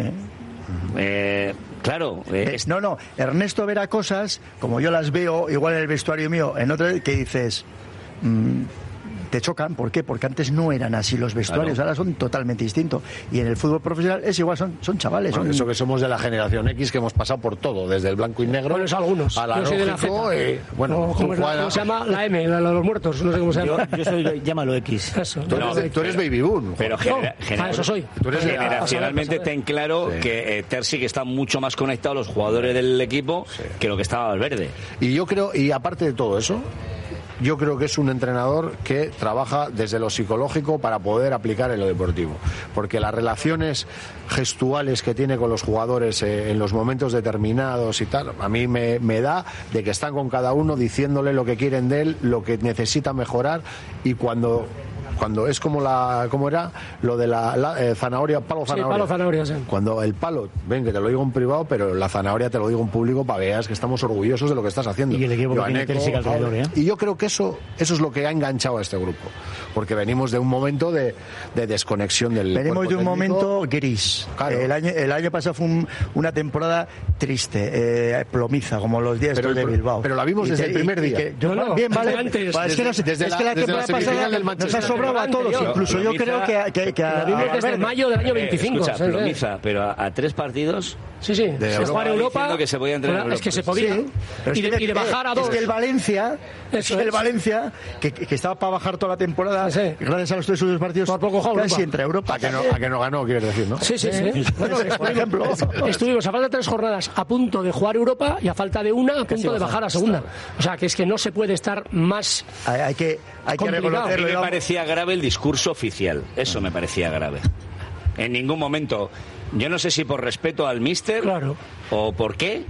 Speaker 4: Eh, claro. eh,
Speaker 1: Es- no, no, Ernesto verá cosas, como yo las veo, igual en el vestuario mío, en otro que dices, mm, te chocan, ¿por qué? Porque antes no eran así los vestuarios,
Speaker 4: Claro.
Speaker 1: ahora son totalmente distintos. Y en el fútbol profesional es igual, son, son chavales.
Speaker 2: Bueno,
Speaker 1: son-
Speaker 2: eso que somos de la generación X, que hemos pasado por todo, desde el blanco y negro
Speaker 3: Bueno, eso algunos.
Speaker 2: a la
Speaker 3: Yo soy de la
Speaker 2: lógico,
Speaker 3: Z.
Speaker 2: eh, bueno,
Speaker 3: O, ¿cómo,
Speaker 2: tú,
Speaker 3: es la-
Speaker 2: Juana,
Speaker 3: cómo se llama? La M, la de los muertos, no sé cómo se
Speaker 5: Yo,
Speaker 3: llama.
Speaker 5: yo soy, llámalo X.
Speaker 3: Eso.
Speaker 2: tú eres,
Speaker 4: No,
Speaker 2: tú eres baby boom.
Speaker 4: Pero
Speaker 3: No,
Speaker 4: genera-
Speaker 3: ah,
Speaker 4: genera-
Speaker 3: eso soy.
Speaker 2: Tú eres de la-
Speaker 4: generacionalmente
Speaker 3: Pasaré, pasaré.
Speaker 4: ten claro
Speaker 2: Sí.
Speaker 4: que eh, Terzic está mucho más conectado a los jugadores del equipo que lo que estaba Valverde.
Speaker 2: Y yo creo, y aparte de todo eso, yo creo que es un entrenador que trabaja desde lo psicológico para poder aplicar en lo deportivo. Porque las relaciones gestuales que tiene con los jugadores eh, en los momentos determinados y tal, a mí me, me da de que están con cada uno diciéndole lo que quieren de él, lo que necesita mejorar, y cuando... Cuando es como la, ¿cómo era? Lo de la, la, eh, zanahoria, palo
Speaker 3: Sí,
Speaker 2: zanahoria.
Speaker 3: palo zanahoria, sí.
Speaker 2: Cuando el palo, ven que te lo digo en privado, pero la zanahoria te lo digo en público para que veas que estamos orgullosos de lo que estás haciendo.
Speaker 5: Y el equipo que
Speaker 2: Joan
Speaker 5: tiene
Speaker 2: Eco,
Speaker 5: Terzic alrededor, ¿eh?
Speaker 2: Y yo creo que eso, eso es lo que ha enganchado a este grupo. Porque venimos de un momento de, de desconexión del
Speaker 1: Venimos
Speaker 2: cuerpo
Speaker 1: de un
Speaker 2: técnico.
Speaker 1: momento gris.
Speaker 2: Claro.
Speaker 1: El año, el año pasado fue un- una temporada triste, eh, plomiza, como los días
Speaker 2: Pero
Speaker 1: estos de
Speaker 2: el-
Speaker 1: Bilbao.
Speaker 2: pero la vimos
Speaker 1: Y
Speaker 2: desde
Speaker 1: te-
Speaker 2: el primer
Speaker 1: y- y
Speaker 2: día.
Speaker 1: que- yo-
Speaker 3: No, no,
Speaker 1: bien, vale.
Speaker 3: desde antes.
Speaker 1: Es que, no sé,
Speaker 2: Desde
Speaker 1: es
Speaker 2: la-
Speaker 1: que la
Speaker 2: desde la
Speaker 1: temporada
Speaker 2: semifinal
Speaker 1: pasada
Speaker 2: del
Speaker 1: nos ha
Speaker 2: Manchester.
Speaker 1: sobrado a todos.
Speaker 3: Anterior.
Speaker 1: Incluso yo
Speaker 4: Plomiza-
Speaker 1: creo que, que, que a-
Speaker 3: La vimos
Speaker 1: a
Speaker 3: desde
Speaker 1: ver,
Speaker 3: mayo del año
Speaker 4: Eh,
Speaker 3: veinticinco.
Speaker 4: escucha,
Speaker 3: ¿sabes?
Speaker 4: plomiza, pero a, a tres partidos.
Speaker 3: Sí, sí.
Speaker 2: De
Speaker 3: Se
Speaker 2: Europa.
Speaker 3: jugar Europa.
Speaker 4: Diciendo que se podía entrenar en
Speaker 3: Es que
Speaker 4: Europa.
Speaker 3: se podía.
Speaker 1: Sí, pero
Speaker 3: Y
Speaker 1: es
Speaker 3: de,
Speaker 1: que-
Speaker 3: y de bajar a
Speaker 1: es
Speaker 3: dos.
Speaker 1: que el Valencia,
Speaker 3: Eso
Speaker 1: es que el
Speaker 3: es.
Speaker 1: Valencia, que, que estaba para bajar toda la temporada,
Speaker 3: Sí.
Speaker 1: gracias a los tres últimos partidos,
Speaker 3: Por poco juega
Speaker 1: casi
Speaker 3: Europa.
Speaker 1: entra a Europa.
Speaker 2: A que, no, a que no ganó, quieres decir, ¿no?
Speaker 3: Sí, sí, sí. Bueno,
Speaker 1: por ejemplo.
Speaker 3: estuvimos a falta de tres jornadas a punto de jugar Europa y a falta de una a punto de bajar a segunda. O sea, que es que no se puede estar más.
Speaker 1: Hay, hay que, hay que
Speaker 3: Complicado.
Speaker 4: A mí
Speaker 1: reconocerlo.
Speaker 4: me
Speaker 1: digamos.
Speaker 4: parecía grave el discurso oficial. Eso me parecía grave. En ningún momento. Yo no sé si por respeto al míster
Speaker 3: Claro.
Speaker 4: o por qué,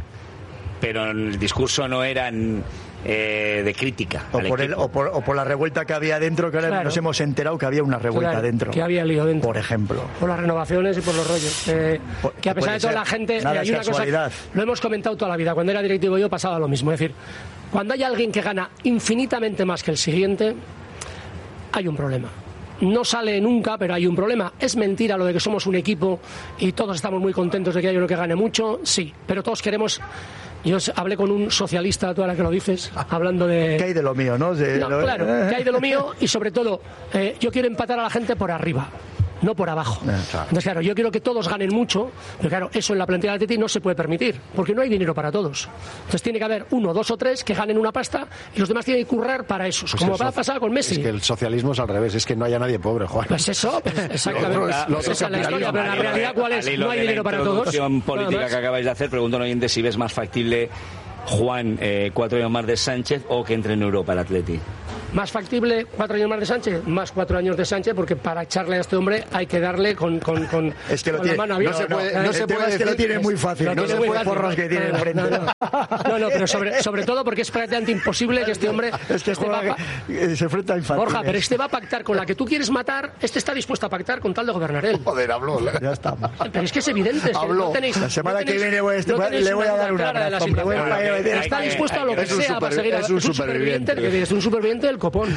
Speaker 4: pero el discurso no era eh, de crítica.
Speaker 1: O
Speaker 4: al
Speaker 1: por, el,
Speaker 4: equipo.
Speaker 1: o, por, o por la revuelta que había dentro, que ahora
Speaker 3: Claro.
Speaker 1: nos hemos enterado que había una revuelta
Speaker 3: Claro,
Speaker 1: dentro.
Speaker 3: que había lío dentro.
Speaker 1: Por ejemplo.
Speaker 3: Por las renovaciones y por los rollos. Eh,
Speaker 1: Por-
Speaker 3: que a pesar
Speaker 1: puede
Speaker 3: de toda
Speaker 1: ser.
Speaker 3: la gente,
Speaker 1: Nada
Speaker 3: mira,
Speaker 1: es
Speaker 3: hay una cosa,
Speaker 1: casualidad.
Speaker 3: lo hemos comentado toda la vida. Cuando era directivo yo pasaba lo mismo. Es decir, cuando hay alguien que gana infinitamente más que el siguiente, hay un problema. No sale nunca, pero hay un problema. Es mentira lo de que somos un equipo y todos estamos muy contentos de que haya uno que gane mucho, sí, pero todos queremos. Yo hablé con un socialista, tú ahora que lo dices, hablando de...
Speaker 1: ¿Qué hay de lo mío, no? De
Speaker 3: No,
Speaker 1: lo-
Speaker 3: claro, que hay de lo mío y sobre todo, eh, yo quiero empatar a la gente por arriba. no por abajo.
Speaker 1: Claro.
Speaker 3: Entonces, claro, yo quiero que todos ganen mucho, pero claro, eso en la plantilla del Atleti no se puede permitir, porque no hay dinero para todos. Entonces tiene que haber uno, dos o tres que ganen una pasta y los demás tienen que currar para esos,
Speaker 2: Pues
Speaker 3: como
Speaker 2: eso,
Speaker 3: va a pasar con Messi.
Speaker 2: Es que el socialismo es al revés, es que no haya nadie pobre, Juan.
Speaker 3: Pues eso, pues exactamente.
Speaker 2: Lo otro es- lo otro
Speaker 3: Esa es la
Speaker 2: es
Speaker 3: historia, pero la
Speaker 4: Al hilo
Speaker 3: realidad
Speaker 4: de-
Speaker 3: cuál es,
Speaker 4: al hilo
Speaker 3: no hay
Speaker 4: de la
Speaker 3: dinero para todos.
Speaker 4: introducción política
Speaker 3: Nada más.
Speaker 4: que acabáis de hacer, pregunto a un oyente si ves más factible Juan eh, cuatro años más de Sánchez o que entre en Europa el Atleti.
Speaker 3: Más factible cuatro años más de Sánchez, más cuatro años de Sánchez, porque para echarle a este hombre hay que darle con, con, con,
Speaker 1: Es que lo
Speaker 3: con
Speaker 1: tiene-
Speaker 3: la mano
Speaker 1: no
Speaker 3: abierta.
Speaker 1: se puede-
Speaker 3: ¿eh?
Speaker 1: no se puede decir- lo tiene muy fácil,
Speaker 3: Lo
Speaker 1: no
Speaker 3: tiene
Speaker 1: se
Speaker 3: muy
Speaker 1: puede
Speaker 3: fácil.
Speaker 1: porros que tiene
Speaker 3: No, no,
Speaker 1: enfrente.
Speaker 3: No, no, no, no, pero sobre, sobre todo porque es prácticamente imposible que este hombre...
Speaker 1: Es que
Speaker 3: este va
Speaker 1: juega,
Speaker 3: a pa-
Speaker 1: que- se enfrenta a infantiles.
Speaker 3: Borja, pero este va a pactar con la que tú quieres matar, este está dispuesto a pactar con tal de gobernar él.
Speaker 2: Joder, habló.
Speaker 1: Ya estamos.
Speaker 3: Pero es que es evidente. es que
Speaker 2: Habló.
Speaker 3: no tenéis-
Speaker 1: La semana
Speaker 3: no
Speaker 1: que
Speaker 3: tenéis-
Speaker 1: viene voy a este-
Speaker 3: no tenéis
Speaker 1: le voy a
Speaker 3: una
Speaker 1: dar un
Speaker 3: duda clara de la
Speaker 1: abrazo, hombre,
Speaker 3: situación.
Speaker 1: voy a-
Speaker 4: Hay que-
Speaker 3: Está
Speaker 4: hay que-
Speaker 3: dispuesto a lo que
Speaker 2: es un
Speaker 3: sea para
Speaker 2: supervi-
Speaker 3: seguir.
Speaker 2: es un
Speaker 3: superviviente.
Speaker 2: superviviente.
Speaker 3: Es un superviviente del copón.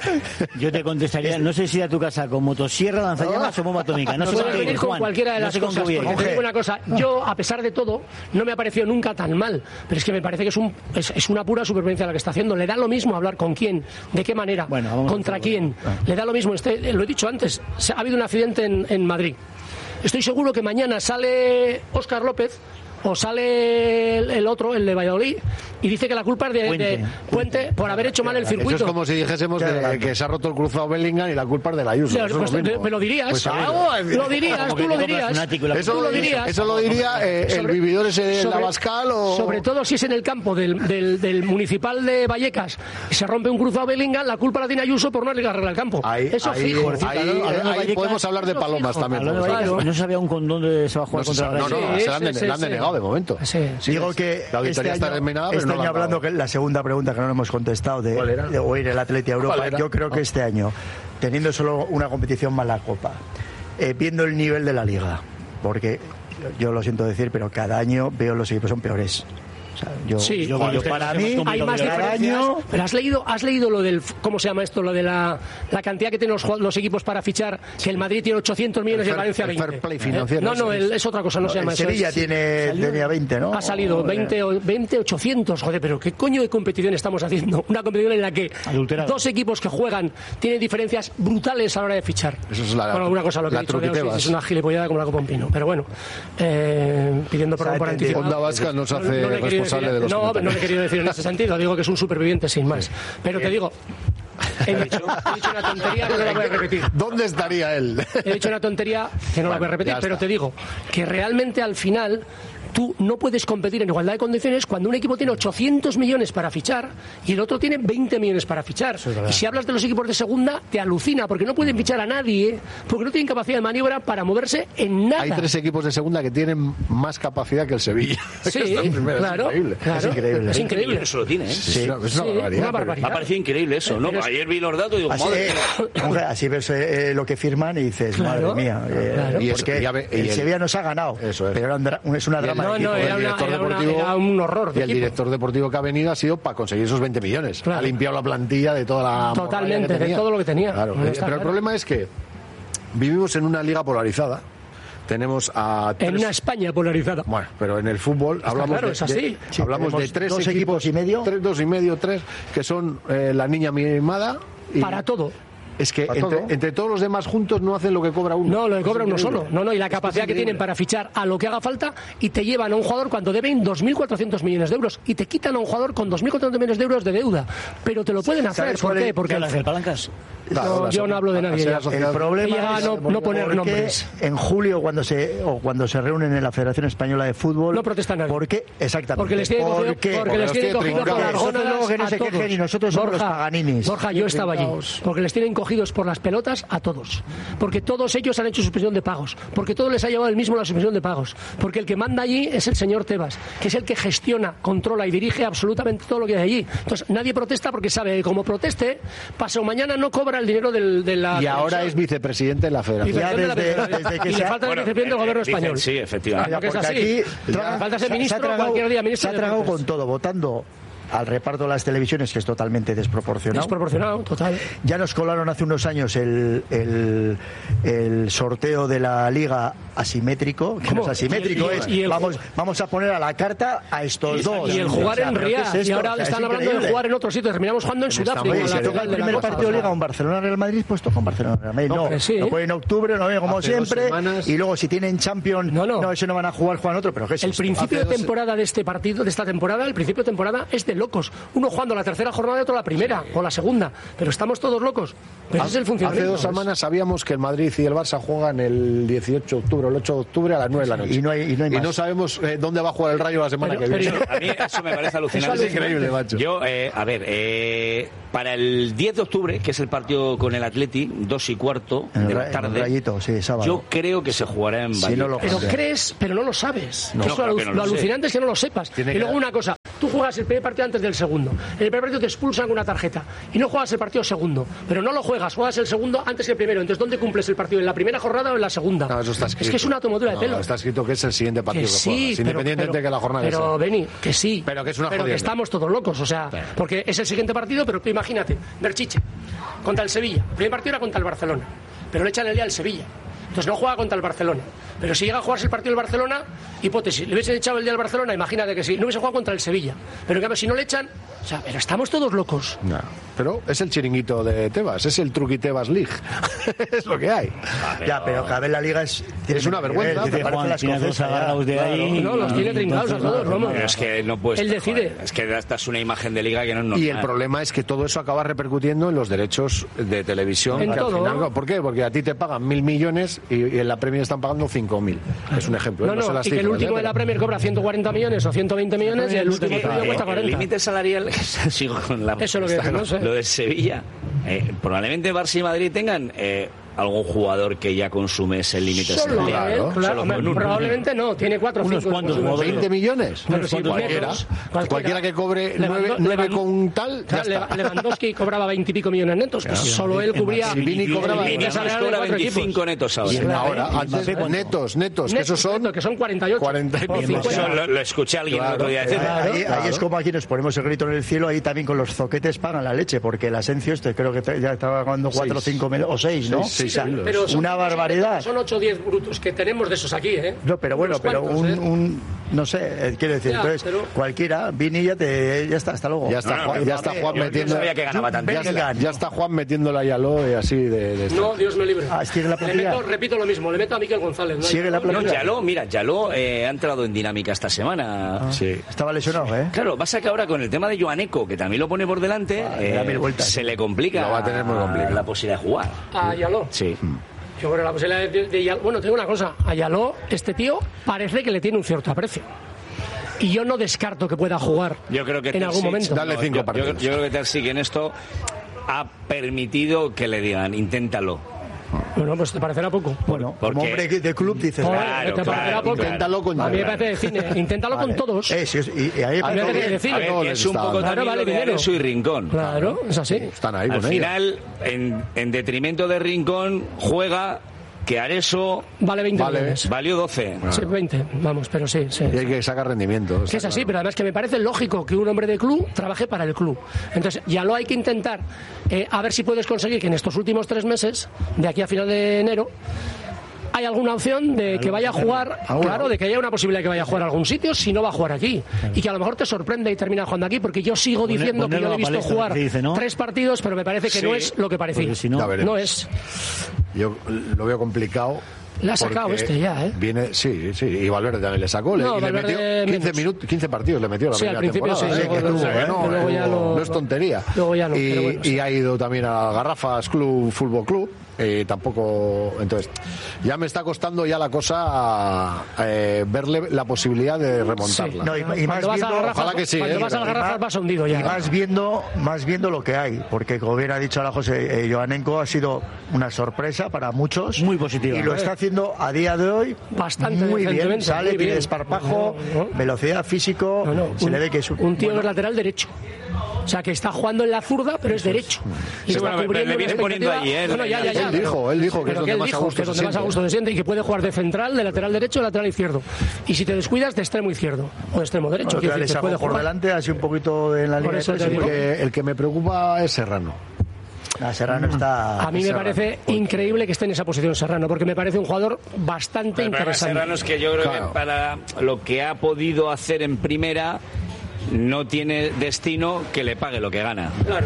Speaker 5: Yo te contestaría, no sé si ir a tu casa con motosierra, lanzallamas o bomba atómica. No sé
Speaker 3: Puedes
Speaker 5: con qué
Speaker 3: venir
Speaker 5: ir,
Speaker 3: con
Speaker 5: Juan.
Speaker 3: cualquiera de
Speaker 5: No
Speaker 3: las
Speaker 5: sé con
Speaker 3: cosas,
Speaker 5: qué
Speaker 3: porque
Speaker 5: ir.
Speaker 3: te digo una cosa, yo a pesar de todo no me ha parecido nunca tan mal, pero es que me parece que es, un, es, es una pura supervivencia la que está haciendo. Le da lo mismo hablar con quién, de qué manera,
Speaker 5: Bueno, vamos a
Speaker 3: contra
Speaker 5: hacerlo.
Speaker 3: quién. Le da lo mismo. Este, lo he dicho antes, se- ha habido un accidente en, en Madrid. Estoy seguro que mañana sale Óscar López o sale el, el otro, el de Valladolid, y dice que la culpa es de
Speaker 5: Puente.
Speaker 3: de Puente por haber hecho mal el
Speaker 2: Eso es
Speaker 3: circuito.
Speaker 2: como si dijésemos de- que se ha roto el cruzado Bellingham y la culpa es de la Ayuso.
Speaker 3: Claro,
Speaker 2: Eso es
Speaker 3: pues,
Speaker 2: lo
Speaker 3: me,
Speaker 2: mismo.
Speaker 3: me lo dirías,
Speaker 2: Pues,
Speaker 3: Ah,
Speaker 2: amigo,
Speaker 3: lo dirías,
Speaker 5: Como
Speaker 3: tú
Speaker 5: que
Speaker 3: lo
Speaker 5: te compras
Speaker 3: dirías,
Speaker 5: un ático y la-
Speaker 2: Eso
Speaker 3: tú
Speaker 2: lo,
Speaker 3: lo dirías.
Speaker 2: eso lo diría eh, el
Speaker 3: Sobre-
Speaker 2: vividor ese de
Speaker 3: sobre-
Speaker 2: la Bascal o...
Speaker 3: Sobre todo si es en el campo del, del, del municipal de Vallecas y se rompe un cruzado Bellingham, la culpa la tiene Ayuso por no arreglar el campo.
Speaker 2: Ahí,
Speaker 3: Eso
Speaker 2: ahí,
Speaker 3: fijo.
Speaker 2: ahí,
Speaker 5: hablando- hablando de
Speaker 2: ahí
Speaker 5: Vallecas,
Speaker 2: podemos hablar de
Speaker 3: eso
Speaker 2: palomas
Speaker 3: fijo.
Speaker 2: también.
Speaker 5: Hablando de
Speaker 2: podemos
Speaker 5: Vallecas,
Speaker 2: hablar.
Speaker 5: no sabía un con dónde se va a
Speaker 2: No,
Speaker 5: jugar
Speaker 2: se
Speaker 5: contra
Speaker 2: sabe,
Speaker 5: el
Speaker 2: no,
Speaker 5: Real.
Speaker 2: no,
Speaker 3: Sí,
Speaker 2: se la han,
Speaker 3: sí,
Speaker 2: den- la han
Speaker 3: sí.
Speaker 2: denegado de momento.
Speaker 3: Sí.
Speaker 2: Sí,
Speaker 1: Digo que
Speaker 2: la auditoría
Speaker 1: este
Speaker 2: está
Speaker 1: año,
Speaker 2: terminada, pero
Speaker 1: este
Speaker 2: no
Speaker 1: año
Speaker 2: la han
Speaker 1: hablando
Speaker 2: dado.
Speaker 1: que la segunda pregunta que no hemos contestado de,
Speaker 2: ¿Cuál era?
Speaker 1: de oír el Atleti a
Speaker 2: ¿Cuál
Speaker 1: Europa,
Speaker 2: era?
Speaker 1: yo creo que este año, teniendo solo una competición más la Copa, eh, viendo el nivel de la Liga, porque yo lo siento decir, pero cada año veo los equipos son peores. O sea, yo,
Speaker 3: Sí,
Speaker 1: yo-
Speaker 3: Juan,
Speaker 1: yo-
Speaker 3: usted
Speaker 1: para
Speaker 5: no se
Speaker 1: mí,
Speaker 5: más
Speaker 3: Hay más
Speaker 5: complicado
Speaker 1: cada
Speaker 3: diferencias.
Speaker 1: año
Speaker 3: Pero has leído, has leído lo del, ¿cómo se llama esto? Lo de la, la cantidad que tienen los, jue- los equipos para fichar, que el Madrid tiene ochocientos millones y el
Speaker 2: fair-
Speaker 3: Valencia
Speaker 2: el
Speaker 3: veinte.
Speaker 2: fair play
Speaker 3: ¿Eh?
Speaker 2: financiero,
Speaker 3: No, no,
Speaker 2: eso
Speaker 3: el- es otra cosa, no se llama
Speaker 1: el
Speaker 3: eso.
Speaker 1: Sevilla
Speaker 3: es-
Speaker 1: tiene, tenía veinte, ¿no?
Speaker 3: Ha salido veinte, o- veinte, ochocientos. Joder, pero ¿qué coño de competición estamos haciendo? Una competición en la que
Speaker 5: Adulterada.
Speaker 3: dos equipos que juegan tienen diferencias brutales a la hora de fichar.
Speaker 2: Eso es la-
Speaker 3: Bueno, una cosa lo que
Speaker 2: la
Speaker 3: he dicho de
Speaker 2: truquitebas.
Speaker 3: Ausis es una gilipollada como la copa un pino. Pero bueno, eh, pidiendo perdón por
Speaker 1: entendido.
Speaker 3: anticipado.
Speaker 2: Onda Vasca nos hace
Speaker 3: le he querido
Speaker 2: responsable
Speaker 3: decir-
Speaker 2: de los
Speaker 3: No,
Speaker 2: comentarios.
Speaker 3: no le he querido decir en ese sentido. Digo que es un superviviente sin más. Pero te digo, he dicho, he dicho una tontería que no la voy a repetir.
Speaker 2: ¿Dónde estaría él?
Speaker 3: He dicho una tontería que no la voy a repetir,
Speaker 2: ya
Speaker 3: pero
Speaker 2: está.
Speaker 3: te digo que realmente al final tú no puedes competir en igualdad de condiciones cuando un equipo tiene ochocientos millones para fichar y el otro tiene veinte millones para fichar. Y si hablas de los equipos de segunda, te alucina, porque no pueden fichar a nadie, porque no tienen capacidad de maniobra para moverse en nada.
Speaker 2: Hay tres equipos de segunda que tienen más capacidad que el Sevilla.
Speaker 3: Sí,
Speaker 2: Está en primera,
Speaker 3: claro,
Speaker 2: es increíble.
Speaker 3: claro,
Speaker 1: Es increíble.
Speaker 3: es
Speaker 4: veinte
Speaker 3: increíble.
Speaker 4: millones solo tiene, ¿eh?
Speaker 2: Sí, es una, es una
Speaker 3: Sí,
Speaker 2: barbaridad.
Speaker 3: una
Speaker 2: pero-
Speaker 3: barbaridad.
Speaker 4: Me ha parecido increíble eso, ¿no?
Speaker 3: Pero es-
Speaker 4: Ayer vi los datos y digo,
Speaker 1: Así,
Speaker 4: madre
Speaker 1: eh,
Speaker 4: mía.
Speaker 1: hombre, así ves eh, lo que firman y dices,
Speaker 3: Claro,
Speaker 1: madre mía, eh,
Speaker 3: claro.
Speaker 2: Y eso,
Speaker 1: porque
Speaker 2: y a ver, y
Speaker 1: el
Speaker 2: el-
Speaker 1: Sevilla nos ha ganado,
Speaker 2: Eso es.
Speaker 1: pero era un dra- es una
Speaker 2: Y el-
Speaker 1: drama
Speaker 3: No,
Speaker 1: de
Speaker 3: no,
Speaker 1: equipo.
Speaker 3: era
Speaker 2: el
Speaker 3: una-
Speaker 2: director
Speaker 3: era una-
Speaker 2: deportivo
Speaker 3: era un horror de
Speaker 2: y el
Speaker 3: equipo.
Speaker 2: director deportivo que ha venido ha sido para conseguir esos veinte millones.
Speaker 3: Claro.
Speaker 2: Ha limpiado la plantilla de toda la
Speaker 3: Totalmente,
Speaker 2: morralla que
Speaker 3: de
Speaker 2: tenía.
Speaker 3: todo lo que tenía.
Speaker 2: Claro,
Speaker 3: No,
Speaker 2: eh,
Speaker 3: está
Speaker 2: pero el
Speaker 3: claro.
Speaker 2: problema es que vivimos en una liga polarizada. Tenemos a
Speaker 3: En
Speaker 2: tres-
Speaker 3: una España polarizada.
Speaker 2: Bueno, pero en el fútbol hablamos
Speaker 3: claro,
Speaker 2: de,
Speaker 3: es así.
Speaker 2: de-
Speaker 1: Sí,
Speaker 2: hablamos de
Speaker 1: tenemos
Speaker 2: tres
Speaker 1: dos equipos y medio.
Speaker 2: tres, dos y medio, tres que son eh, la niña mimada y
Speaker 3: Para todo.
Speaker 2: es que
Speaker 1: Para
Speaker 2: entre,
Speaker 1: todo.
Speaker 2: entre todos los demás juntos no hacen lo que cobra uno.
Speaker 3: No, lo que
Speaker 2: Es
Speaker 3: cobra uno
Speaker 2: increíble.
Speaker 3: solo. No, no, y la
Speaker 2: Es que
Speaker 3: capacidad
Speaker 2: es
Speaker 3: que tienen
Speaker 2: increíble.
Speaker 3: para fichar a lo que haga falta y te llevan a un jugador cuando deben dos mil cuatrocientos millones de euros y te quitan a un jugador con dos mil cuatrocientos millones de euros de deuda. Pero te lo pueden hacer.
Speaker 1: ¿Sabes
Speaker 3: ¿Por
Speaker 1: cuál
Speaker 3: qué?
Speaker 1: es?
Speaker 3: Porque
Speaker 5: ¿Qué
Speaker 3: al-
Speaker 5: hablas, del Palancas?
Speaker 2: Claro,
Speaker 3: No,
Speaker 2: la
Speaker 3: yo no hablo de
Speaker 2: la-
Speaker 3: nadie
Speaker 2: la
Speaker 3: ya.
Speaker 2: sociedad-
Speaker 1: El problema
Speaker 3: Ella
Speaker 1: es
Speaker 3: no- no poner
Speaker 1: porque
Speaker 3: nombres.
Speaker 1: en julio cuando se o cuando se reúnen en la Federación Española de Fútbol
Speaker 3: No protesta nadie.
Speaker 1: ¿Por qué? Exactamente.
Speaker 3: Porque les tienen cogido,
Speaker 1: ¿Por qué?
Speaker 3: porque les
Speaker 2: los
Speaker 3: tienen
Speaker 2: tiene
Speaker 3: cogido por
Speaker 2: trincados.
Speaker 3: las
Speaker 1: Nosotros
Speaker 3: gónadas
Speaker 1: luego que no
Speaker 3: a
Speaker 1: se
Speaker 3: todos.
Speaker 1: quejen y nosotros somos los
Speaker 3: Borja,
Speaker 1: paganinis.
Speaker 3: Borja, yo estaba allí.
Speaker 2: Trincados.
Speaker 3: Porque les tienen cogidos por las pelotas a todos. Porque todos ellos han hecho suspensión de pagos. Porque todo les ha llevado el mismo la suspensión de pagos. Porque el que manda allí es el señor Tebas, que es el que gestiona, controla y dirige absolutamente todo lo que hay allí. Entonces nadie protesta porque sabe que como proteste, pasado mañana no cobra el dinero del, de la
Speaker 2: Y ahora
Speaker 3: televisión.
Speaker 2: es vicepresidente de la
Speaker 3: Y
Speaker 2: federación.
Speaker 1: Ya
Speaker 3: de la
Speaker 1: desde-
Speaker 3: Federación.
Speaker 1: desde que
Speaker 3: Y
Speaker 1: se
Speaker 3: le
Speaker 1: ha-
Speaker 3: falta el
Speaker 4: Bueno,
Speaker 3: vicepresidente del gobierno
Speaker 4: eh, dicen,
Speaker 3: español.
Speaker 4: sí, efectivamente.
Speaker 3: Claro que es
Speaker 1: Porque
Speaker 3: así.
Speaker 1: aquí tragan-
Speaker 3: Falta ser
Speaker 1: se- se ha
Speaker 3: ministro
Speaker 1: tragado-
Speaker 3: cualquier día, ministro
Speaker 1: se ha
Speaker 3: de
Speaker 1: tragado
Speaker 3: Deportes.
Speaker 1: con todo, votando al reparto de las televisiones, que es totalmente desproporcionado.
Speaker 3: Desproporcionado, total.
Speaker 1: Ya nos colaron hace unos años el, el, el sorteo de la liga asimétrico, que no es asimétrico,
Speaker 3: y, y,
Speaker 1: es
Speaker 3: y el,
Speaker 1: vamos, vamos a poner a la carta a estos
Speaker 3: y,
Speaker 1: dos.
Speaker 3: Y el jugar
Speaker 1: o sea,
Speaker 3: en Riyadh, es y ahora o sea, están hablando de jugar en otro sitio, terminamos jugando en Sudáfrica.
Speaker 1: Oye, si toca el primer partido de liga un Barcelona-Real Madrid, pues toca un Barcelona-Real Madrid. No, no, sí, no puede en octubre, no como hace siempre, y luego si tienen Champions, no, no, no, eso no van a jugar, juegan otro, pero ¿qué es
Speaker 3: el
Speaker 1: esto?
Speaker 3: principio de temporada de este partido, de esta temporada, el principio de temporada es de locos. Uno jugando la tercera jornada y otro la primera o la segunda, pero estamos todos locos. Pero ese es el funcionamiento.
Speaker 2: Hace dos semanas sabíamos que el Madrid y el Barça juegan el dieciocho de octubre o el ocho de octubre a las nueve de la noche.
Speaker 1: Y no, hay, y no, hay
Speaker 2: y no sabemos eh, dónde va a jugar el Rayo la semana
Speaker 3: pero,
Speaker 2: que viene.
Speaker 4: Pero, a mí eso me parece alucinante.
Speaker 2: Es increíble, macho.
Speaker 4: Yo, eh, a ver, eh, para el diez de octubre, que es el partido con el Atleti, dos y cuarto de la tarde,
Speaker 1: rayito, sí, sábado.
Speaker 4: Yo creo que se jugará en Vallecas.
Speaker 1: Si no lo
Speaker 3: pero crees, pero no lo sabes.
Speaker 4: No,
Speaker 3: eso
Speaker 4: claro
Speaker 3: lo,
Speaker 4: que no
Speaker 3: lo
Speaker 4: lo
Speaker 3: alucinante es que no lo sepas.
Speaker 2: Tiene
Speaker 3: y
Speaker 2: que
Speaker 3: luego
Speaker 2: dar.
Speaker 3: una cosa, tú juegas el primer partido antes del segundo. En el primer partido te expulsan con una tarjeta y no juegas el partido segundo. Pero no lo juegas, juegas el segundo antes que el primero. Entonces, ¿dónde cumples el partido? ¿En la primera jornada o en la segunda?
Speaker 2: No, eso está escrito.
Speaker 3: Es que es una tomadura
Speaker 2: no,
Speaker 3: de pelo.
Speaker 2: Está escrito que es el siguiente partido
Speaker 3: que
Speaker 2: que,
Speaker 3: sí,
Speaker 2: juegas,
Speaker 3: pero,
Speaker 2: independientemente
Speaker 3: pero,
Speaker 2: de que la jornada
Speaker 3: pero,
Speaker 2: sea.
Speaker 3: Beni, que sí.
Speaker 2: Pero que es una
Speaker 3: Pero que
Speaker 2: jodienda.
Speaker 3: estamos todos locos, o sea,
Speaker 2: Pero.
Speaker 3: porque es el siguiente partido, pero tú imagínate, Berchiche contra el Sevilla. El primer partido era contra el Barcelona, pero le echan el día al Sevilla. Entonces no juega contra el Barcelona. Pero si llega a jugarse el partido del Barcelona, hipótesis, le hubiesen echado el día al Barcelona, imagínate que sí, no hubiese jugado contra el Sevilla. Pero en cambio, si no le echan, o sea, pero estamos todos locos.
Speaker 2: No, pero es el chiringuito de Tebas, es el Truqui Tebas League. Es lo que hay.
Speaker 4: Ah, pero...
Speaker 1: Ya, pero cada vez la liga es...
Speaker 2: Es una vergüenza.
Speaker 1: Nivel,
Speaker 2: Pero
Speaker 1: parece
Speaker 5: Juan
Speaker 1: las
Speaker 5: tiene dos
Speaker 1: cosas,
Speaker 5: agarrados de ahí.
Speaker 3: No, los tiene trincados a todos, vamos.
Speaker 4: Pero es que no puedes.
Speaker 3: Él decide.
Speaker 4: Joder, es que esta es una imagen de liga que no es normal.
Speaker 2: Y el problema es que todo eso acaba repercutiendo en los derechos de televisión.
Speaker 3: En
Speaker 2: que al
Speaker 3: todo.
Speaker 2: final- ¿Por qué? Porque a ti te pagan mil millones y, y en la Premier están pagando cinco mil. Es un ejemplo.
Speaker 3: No,
Speaker 2: ¿eh? sé
Speaker 3: no,
Speaker 2: las
Speaker 3: y que el
Speaker 2: cifras,
Speaker 3: último
Speaker 2: ¿eh?
Speaker 3: de la Premier cobra ciento cuarenta millones o ciento veinte millones y el último
Speaker 4: Eh,
Speaker 3: todavía cuesta
Speaker 4: el
Speaker 3: cuarenta.
Speaker 4: límite salarial, sigo con la
Speaker 3: Eso es lo que
Speaker 4: esta,
Speaker 3: no sé.
Speaker 4: lo de Sevilla. Eh, probablemente Barça y Madrid tengan eh, algún jugador que ya consume ese límite
Speaker 3: Solo
Speaker 4: salarial.
Speaker 3: él,
Speaker 2: Claro,
Speaker 3: claro,
Speaker 4: solo
Speaker 3: hombre,
Speaker 4: con uno.
Speaker 3: probablemente no, tiene cuatro o
Speaker 5: Unos
Speaker 3: cinco.
Speaker 5: cuantos,
Speaker 3: incluso.
Speaker 5: como
Speaker 2: ¿veinte millones?
Speaker 3: Pero sí,
Speaker 2: cualquiera.
Speaker 3: cualquiera.
Speaker 2: Cualquiera que cobre
Speaker 3: Levando-
Speaker 2: nueve
Speaker 3: Levan-
Speaker 2: con tal, ya
Speaker 3: Claro,
Speaker 2: está.
Speaker 3: Lewandowski cobraba veinte y pico millones netos, que solo él cubría.
Speaker 2: Si Vini cobraba-
Speaker 3: el límite
Speaker 4: Vinicius
Speaker 3: salarial de
Speaker 4: cobra
Speaker 3: cuatro
Speaker 4: veinticinco
Speaker 3: equipos.
Speaker 4: netos ahora.
Speaker 2: Y
Speaker 3: Claro,
Speaker 2: ahora,
Speaker 3: ¿eh?
Speaker 2: antes,
Speaker 5: Mbappé, ¿cuánto?
Speaker 2: netos, netos, que esos son
Speaker 3: Netos, que son cuarenta y ocho.
Speaker 2: cuarenta y
Speaker 3: O
Speaker 2: pico.
Speaker 3: cincuenta.
Speaker 4: Eso lo, lo escuché a alguien
Speaker 2: Claro,
Speaker 4: el otro día decir.
Speaker 3: claro.
Speaker 1: Ahí, ahí es como aquí nos ponemos el grito en el cielo, ahí también con los zoquetes pagan la leche, porque el Asencio este creo que te- ya estaba pagando cuatro o
Speaker 2: Seis.
Speaker 1: cinco o seis, ¿no?
Speaker 2: Seis,
Speaker 1: O sea,
Speaker 2: seis,
Speaker 3: Pero son-
Speaker 1: una barbaridad.
Speaker 3: Son ocho o diez brutos que tenemos de esos aquí, ¿eh?
Speaker 1: No, pero bueno,
Speaker 3: Unos
Speaker 1: pero
Speaker 3: cuantos,
Speaker 1: un,
Speaker 3: ¿eh?
Speaker 1: un no sé, eh, quiero decir,
Speaker 3: Ya,
Speaker 1: entonces
Speaker 3: pero-
Speaker 1: cualquiera, Vini ya te ya está, hasta luego.
Speaker 2: Ya está,
Speaker 4: No, no,
Speaker 2: Juan, ya está
Speaker 1: Mbappé,
Speaker 2: Juan
Speaker 1: yo- yo
Speaker 2: metiendo.
Speaker 4: sabía que ganaba tanto.
Speaker 2: Ya, está-
Speaker 1: Bellingham.
Speaker 2: ya está Juan metiéndola a Yaló y así de. de
Speaker 3: No, Dios me libre.
Speaker 1: Ah, sigue la
Speaker 3: le
Speaker 1: plantilla.
Speaker 3: meto, repito lo mismo, le meto a Miquel González. ¿no?
Speaker 1: Sigue la
Speaker 4: No,
Speaker 1: plantilla.
Speaker 4: Yaló, mira, Yaló eh, ha entrado en dinámica esta semana.
Speaker 2: Sí.
Speaker 1: Estaba lesionado, ¿eh?
Speaker 4: Claro, pasa que ahora con el tema de Joaneco, que también lo pone por delante,
Speaker 1: Ah, le da
Speaker 4: eh,
Speaker 1: mil vueltas.
Speaker 4: se le complica
Speaker 2: Lo va a tener muy complicado.
Speaker 4: la posibilidad de jugar.
Speaker 3: A Yaló.
Speaker 4: Sí.
Speaker 3: Yo creo que la posibilidad de, de Yaló- Bueno, te digo una cosa. A Yaló, este tío parece que le tiene un cierto aprecio. Y yo no descarto que pueda jugar
Speaker 4: Yo creo que
Speaker 3: en algún
Speaker 4: Terzic-
Speaker 3: momento.
Speaker 2: Dale cinco
Speaker 4: yo- yo,
Speaker 2: partidos.
Speaker 4: yo creo que Terzic en esto ha permitido que le digan, inténtalo.
Speaker 3: Bueno, pues te parecerá poco.
Speaker 1: Bueno,
Speaker 4: porque-
Speaker 1: como hombre de club dices,
Speaker 3: Joder,
Speaker 4: Claro,
Speaker 3: te parecerá
Speaker 4: claro,
Speaker 3: poco.
Speaker 4: claro.
Speaker 2: Inténtalo con
Speaker 3: A mí me
Speaker 2: Yaló.
Speaker 3: parece de cine. Inténtalo
Speaker 1: vale.
Speaker 3: con todos.
Speaker 1: Eh, sí, y, y ahí
Speaker 3: A mí me parece de cine.
Speaker 4: A ver,
Speaker 2: todos
Speaker 4: que
Speaker 2: les
Speaker 4: es un
Speaker 2: está
Speaker 4: poco
Speaker 2: dando.
Speaker 4: también
Speaker 3: Claro, vale
Speaker 4: lo de
Speaker 3: dinero.
Speaker 4: Areso y Rincón.
Speaker 3: Claro, es así.
Speaker 2: Están ahí
Speaker 4: Al
Speaker 2: con ellos.
Speaker 4: final, en, en detrimento de Rincón, juega que Areso
Speaker 3: Vale veinte
Speaker 2: Vale.
Speaker 3: millones.
Speaker 4: valió doce.
Speaker 3: Sí, veinte, vamos, pero sí, sí.
Speaker 2: Y hay que sacar rendimiento.
Speaker 3: Que es así, pero además que me parece lógico que un hombre de club trabaje para el club. Entonces, ya lo hay que intentar, eh, a ver si puedes conseguir que en estos últimos tres meses, de aquí a final de enero, hay alguna opción de que vaya a jugar, claro, de que haya una posibilidad de que vaya a jugar a algún sitio si no va a jugar aquí. Y que a lo mejor te sorprende y termina jugando aquí, porque yo sigo
Speaker 5: Poner-
Speaker 3: diciendo que yo
Speaker 5: ponerlo
Speaker 3: le he
Speaker 5: a
Speaker 3: visto
Speaker 5: palestra,
Speaker 3: jugar
Speaker 5: que se dice, ¿no?
Speaker 3: tres partidos, pero me parece que
Speaker 4: Sí,
Speaker 3: no es lo que parecía.
Speaker 5: porque si no-
Speaker 2: Ya veremos.
Speaker 3: No es.
Speaker 2: Yo lo veo complicado.
Speaker 3: Le ha sacado
Speaker 2: porque
Speaker 3: este ya, ¿eh?
Speaker 2: Viene, sí, sí, y Valverde también le sacó. Le,
Speaker 3: No,
Speaker 2: y le
Speaker 3: Valverde
Speaker 2: metió quince,
Speaker 3: menos.
Speaker 2: minutos, quince partidos, le metió la
Speaker 3: Sí, al
Speaker 2: primera
Speaker 3: principio
Speaker 2: temporada.
Speaker 3: sí,
Speaker 2: ¿eh?
Speaker 3: luego-
Speaker 2: Que tuvo,
Speaker 3: luego-
Speaker 2: ¿eh? No,
Speaker 3: luego ya lo-
Speaker 2: no es tontería.
Speaker 3: luego ya no,
Speaker 2: y,
Speaker 3: pero bueno, sí.
Speaker 2: y ha ido también a Garrafas Club, Fútbol Club. Eh, tampoco, entonces, ya me está costando ya la cosa eh, verle la posibilidad de remontarla.
Speaker 1: No, y, y
Speaker 3: Cuando
Speaker 1: más
Speaker 3: vas a
Speaker 1: viendo,
Speaker 3: Garrafas-
Speaker 2: ojalá que sí,
Speaker 3: cuando
Speaker 2: ¿eh?
Speaker 3: vas al
Speaker 2: Y
Speaker 3: Garrafas
Speaker 1: más-
Speaker 3: vas hundido ya.
Speaker 1: y más viendo, más viendo lo que hay, porque como bien ha dicho ahora José, eh, Joanenko ha sido una sorpresa para muchos.
Speaker 5: Muy positiva.
Speaker 1: Y lo está haciendo a día de hoy
Speaker 3: Bastante
Speaker 1: muy bien.
Speaker 3: decentemente,
Speaker 1: Sale,
Speaker 3: muy
Speaker 1: tiene
Speaker 3: bien.
Speaker 1: desparpajo,
Speaker 3: No, no.
Speaker 1: velocidad, físico.
Speaker 3: No, no,
Speaker 1: se
Speaker 3: un,
Speaker 1: le ve que es un,
Speaker 3: un tío
Speaker 1: bueno,
Speaker 3: que es lateral derecho. O sea, que está jugando en la zurda, pero es derecho. Y
Speaker 4: Sí,
Speaker 3: está
Speaker 4: bueno,
Speaker 3: cubriendo
Speaker 4: le viene
Speaker 3: una
Speaker 4: poniendo
Speaker 3: expectativa-
Speaker 4: ahí, ¿eh?
Speaker 3: Bueno, ya, ya, ya.
Speaker 2: Él dijo, él dijo que
Speaker 3: Pero
Speaker 2: es donde
Speaker 3: él
Speaker 2: más a
Speaker 3: dijo
Speaker 2: gusto
Speaker 3: que es
Speaker 2: se
Speaker 3: donde más a
Speaker 2: siente.
Speaker 3: gusto se siente y que puede jugar de central, de lateral derecho, de lateral izquierdo. Y si te descuidas, de extremo izquierdo o de extremo derecho.
Speaker 1: Bueno,
Speaker 3: Quiero
Speaker 1: que
Speaker 3: decir,
Speaker 1: les
Speaker 3: que
Speaker 1: hago
Speaker 3: puede
Speaker 1: por
Speaker 3: jugar.
Speaker 1: delante, así un poquito en la
Speaker 3: Por
Speaker 1: línea
Speaker 3: eso
Speaker 1: de
Speaker 3: te
Speaker 1: tres,
Speaker 3: digo.
Speaker 1: porque
Speaker 2: Que el que me preocupa es Serrano.
Speaker 1: a Serrano está...
Speaker 3: A mí me
Speaker 1: Serrano.
Speaker 3: parece increíble que esté en esa posición Serrano, porque me parece un jugador bastante
Speaker 4: El problema de
Speaker 3: interesante.
Speaker 4: Serrano es que yo creo
Speaker 2: Claro.
Speaker 4: que para lo que ha podido hacer en primera no tiene destino que le pague lo que gana.
Speaker 3: Claro.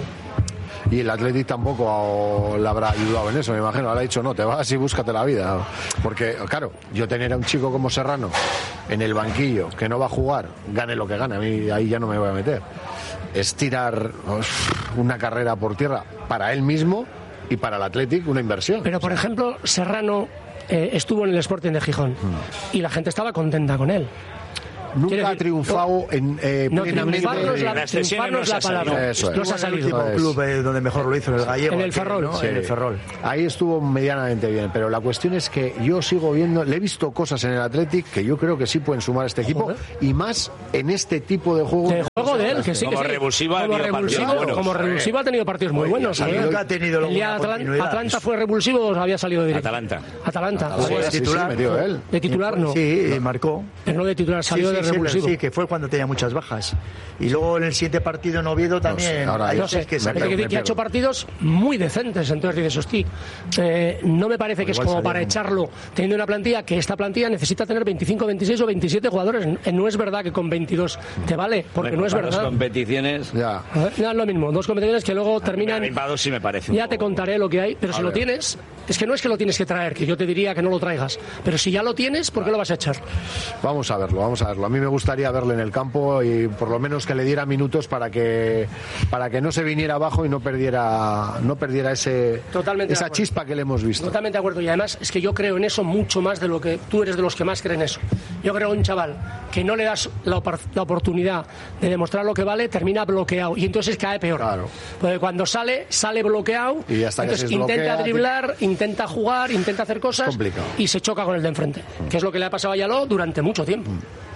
Speaker 2: Y el Athletic tampoco le habrá ayudado en eso, me imagino. Le ha dicho, no, te vas y búscate la vida. Porque, claro, yo tener a un chico como Serrano en el banquillo, que no va a jugar, gane lo que gane, a mí ahí ya no me voy a meter. Es tirar uf, una carrera por tierra para él mismo y para el Athletic una inversión.
Speaker 3: Pero, por ejemplo, Serrano eh, estuvo en el Sporting de Gijón y la gente estaba contenta con él.
Speaker 2: Nunca
Speaker 3: quiero
Speaker 2: ha
Speaker 3: decir,
Speaker 2: triunfado en, eh,
Speaker 3: No,
Speaker 2: plenamente.
Speaker 3: triunfar no es la,
Speaker 4: La extensión
Speaker 3: triunfar no
Speaker 4: no
Speaker 3: es
Speaker 4: se
Speaker 3: la
Speaker 4: ha salido.
Speaker 3: palabra.
Speaker 2: Eso es.
Speaker 3: No se ha
Speaker 1: El
Speaker 3: salido.
Speaker 1: último
Speaker 2: Eso es.
Speaker 1: club eh, donde mejor lo hizo, en el Gallego.
Speaker 3: En el
Speaker 1: aquí,
Speaker 3: Ferrol.
Speaker 1: ¿no?
Speaker 2: Sí.
Speaker 1: En el Ferrol.
Speaker 2: Ahí estuvo medianamente bien, pero la cuestión es que yo sigo viendo, le he visto cosas en el Athletic que yo creo que sí pueden sumar a este equipo,
Speaker 3: Joder.
Speaker 2: y más en este tipo de juego.
Speaker 3: De juego de él, que sí, que
Speaker 4: Como
Speaker 3: sí.
Speaker 4: revulsivo ha
Speaker 3: como
Speaker 4: tenido
Speaker 3: revulsivo,
Speaker 4: partidos buenos.
Speaker 3: como revulsivo ha tenido partidos muy buenos.
Speaker 1: y
Speaker 3: ¿eh?
Speaker 1: nunca ha tenido luego
Speaker 3: El día
Speaker 1: una
Speaker 3: de Atlan-
Speaker 1: continuidad.
Speaker 3: Atlanta fue revulsivo o había salido directo.
Speaker 4: Atalanta.
Speaker 3: Atalanta.
Speaker 2: Sí,
Speaker 3: Había-
Speaker 2: sí, sí,
Speaker 1: titular.
Speaker 2: metió él.
Speaker 3: De titular no.
Speaker 1: Sí, y marcó.
Speaker 3: Pero no de titular, salió
Speaker 1: sí,
Speaker 3: de
Speaker 1: sí, sí,
Speaker 3: revulsivo.
Speaker 1: sí, que fue cuando tenía muchas bajas. Y luego en el siguiente partido en Oviedo también.
Speaker 2: sé, ahora
Speaker 1: hay
Speaker 2: yo
Speaker 3: No sé,
Speaker 1: veces que
Speaker 3: hay
Speaker 1: saca-
Speaker 3: que decir
Speaker 2: me
Speaker 3: que ha
Speaker 2: pego.
Speaker 3: hecho partidos muy decentes, entonces dices, hostia, eh, no me parece que es
Speaker 1: igual
Speaker 3: como
Speaker 1: salió
Speaker 3: para
Speaker 1: como-
Speaker 3: echarlo teniendo una plantilla, que esta plantilla necesita tener veinticinco, veintiséis o veintisiete jugadores. Eh, No es verdad que con veintidós te vale, porque no es
Speaker 4: Para
Speaker 3: verdad.
Speaker 4: Las competiciones.
Speaker 2: Ya.
Speaker 3: Eh, No es lo mismo, dos competiciones que luego terminan.
Speaker 4: A mí para dos sí me parece. un
Speaker 3: Ya te
Speaker 4: poco.
Speaker 3: contaré lo que hay, pero si lo
Speaker 2: ver.
Speaker 3: tienes, es que no es que lo tienes que traer, que yo te diría que no lo traigas, pero si ya lo tienes, ¿por qué lo vas a echar?
Speaker 2: Vamos a verlo, vamos a verlo. A mí me gustaría verle en el campo y por lo menos que le diera minutos para que para que no se viniera abajo y no perdiera no perdiera ese
Speaker 3: Totalmente de
Speaker 2: esa
Speaker 3: acuerdo.
Speaker 2: chispa que le hemos visto.
Speaker 3: Totalmente de acuerdo. Y además es que yo creo en eso mucho más de lo que tú eres de los que más creen eso. Yo creo en un chaval que no le das la, opor- la oportunidad de demostrar lo que vale, termina bloqueado. Y entonces cae peor.
Speaker 2: Claro.
Speaker 3: Porque cuando sale, sale bloqueado.
Speaker 2: Y hasta que
Speaker 3: entonces
Speaker 2: se
Speaker 3: intenta
Speaker 2: desbloquea,
Speaker 3: driblar, intenta jugar, intenta hacer cosas.
Speaker 2: complicado.
Speaker 3: Y se choca con el de enfrente. Que es lo que le ha pasado a Yaló durante mucho tiempo.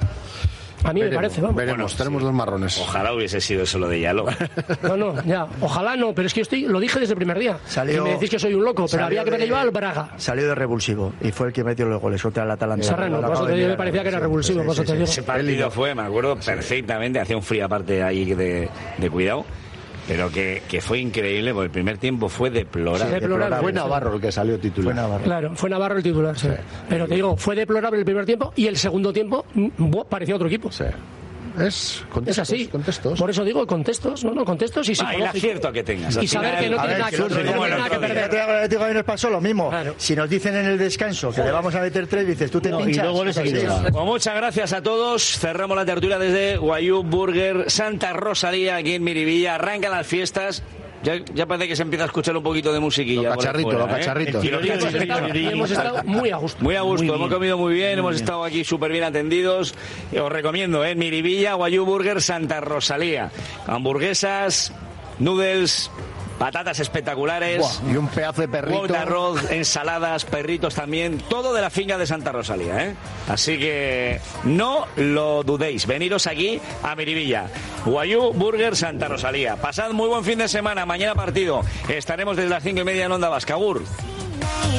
Speaker 3: A mí me
Speaker 2: Veremos,
Speaker 3: parece, vamos.
Speaker 2: veremos,
Speaker 4: Bueno,
Speaker 2: tenemos
Speaker 4: sí.
Speaker 2: dos marrones.
Speaker 4: Ojalá hubiese sido eso lo de Yalo.
Speaker 3: No, no, ya. Ojalá no, pero es que yo estoy, lo dije desde el primer día.
Speaker 1: Salió-
Speaker 3: y me decís que soy un loco, pero
Speaker 1: salió
Speaker 3: había que verle
Speaker 1: de-
Speaker 3: yo al Braga.
Speaker 1: Salió de revulsivo y fue el que metió los goles contra el Atalanta.
Speaker 3: Serrano,
Speaker 1: Lo
Speaker 3: por eso
Speaker 1: acabo
Speaker 3: te
Speaker 1: de
Speaker 3: digo, me
Speaker 1: mirar.
Speaker 3: parecía que era revulsivo,
Speaker 1: Sí,
Speaker 3: por eso
Speaker 1: sí,
Speaker 3: te
Speaker 1: sí,
Speaker 3: digo.
Speaker 1: sí.
Speaker 4: Ese partido fue, me acuerdo perfectamente, hacía un frío aparte ahí de, de cuidado, pero que, que fue increíble, porque el primer tiempo fue deplorable.
Speaker 3: Sí, deplorable.
Speaker 2: Fue Navarro el que salió
Speaker 1: Fue
Speaker 2: titular.
Speaker 1: Navarro.
Speaker 3: Claro, fue Navarro el titular, sí. Pero te digo, fue deplorable el primer tiempo y el segundo tiempo mm, buah, parecía otro equipo.
Speaker 2: Sí. Es, contextos,
Speaker 3: Es así.
Speaker 2: contextos.
Speaker 3: Por eso digo, contextos, no, no, contextos y
Speaker 4: Ah, el
Speaker 3: psicológico.
Speaker 4: acierto que tengas. Al
Speaker 3: Y saber
Speaker 4: final-
Speaker 3: que no
Speaker 1: A
Speaker 3: tiene
Speaker 1: ver,
Speaker 3: nada
Speaker 1: si
Speaker 3: que,
Speaker 1: el otro
Speaker 3: no
Speaker 1: día-
Speaker 3: tiene
Speaker 4: el
Speaker 3: nada que
Speaker 4: otro día-
Speaker 3: perder.
Speaker 1: El otro día con el Atlético de nos pasó lo mismo.
Speaker 3: Claro.
Speaker 1: Si nos dicen en el descanso que le vamos a meter tres, dices, tú te
Speaker 5: No, y
Speaker 1: pinchas.
Speaker 5: luego les
Speaker 1: Sí.
Speaker 5: ayuda.
Speaker 4: Pues muchas gracias a todos. Cerramos la tertulia desde Guayú Burger Santa Rosalía, aquí en Miribilla. Arrancan las fiestas. Ya, ya parece que se empieza a escuchar un poquito de musiquilla.
Speaker 2: Los
Speaker 4: por ahí
Speaker 2: cacharritos,
Speaker 4: fuera,
Speaker 2: los
Speaker 4: ¿eh?
Speaker 2: cacharritos.
Speaker 4: Y los
Speaker 3: Y hemos
Speaker 4: cacharritos.
Speaker 3: estado- y hemos estado muy a gusto.
Speaker 4: Muy a gusto,
Speaker 5: Muy
Speaker 4: hemos
Speaker 5: bien.
Speaker 4: comido muy bien, hemos
Speaker 5: bien.
Speaker 4: estado aquí súper bien atendidos. Y os recomiendo, ¿eh? Miribilla, Guayú Burger Santa Rosalía. Hamburguesas, noodles, patatas espectaculares.
Speaker 2: Buah, y un pedazo de perrito.
Speaker 4: Huevos de arroz, ensaladas, perritos también, todo de la finca de Santa Rosalía, ¿eh? Así que no lo dudéis, veniros aquí a Miribilla, Guayú Burger Santa Rosalía. Pasad muy buen fin de semana, mañana partido, estaremos desde las cinco y media en Onda Vasca. Agur.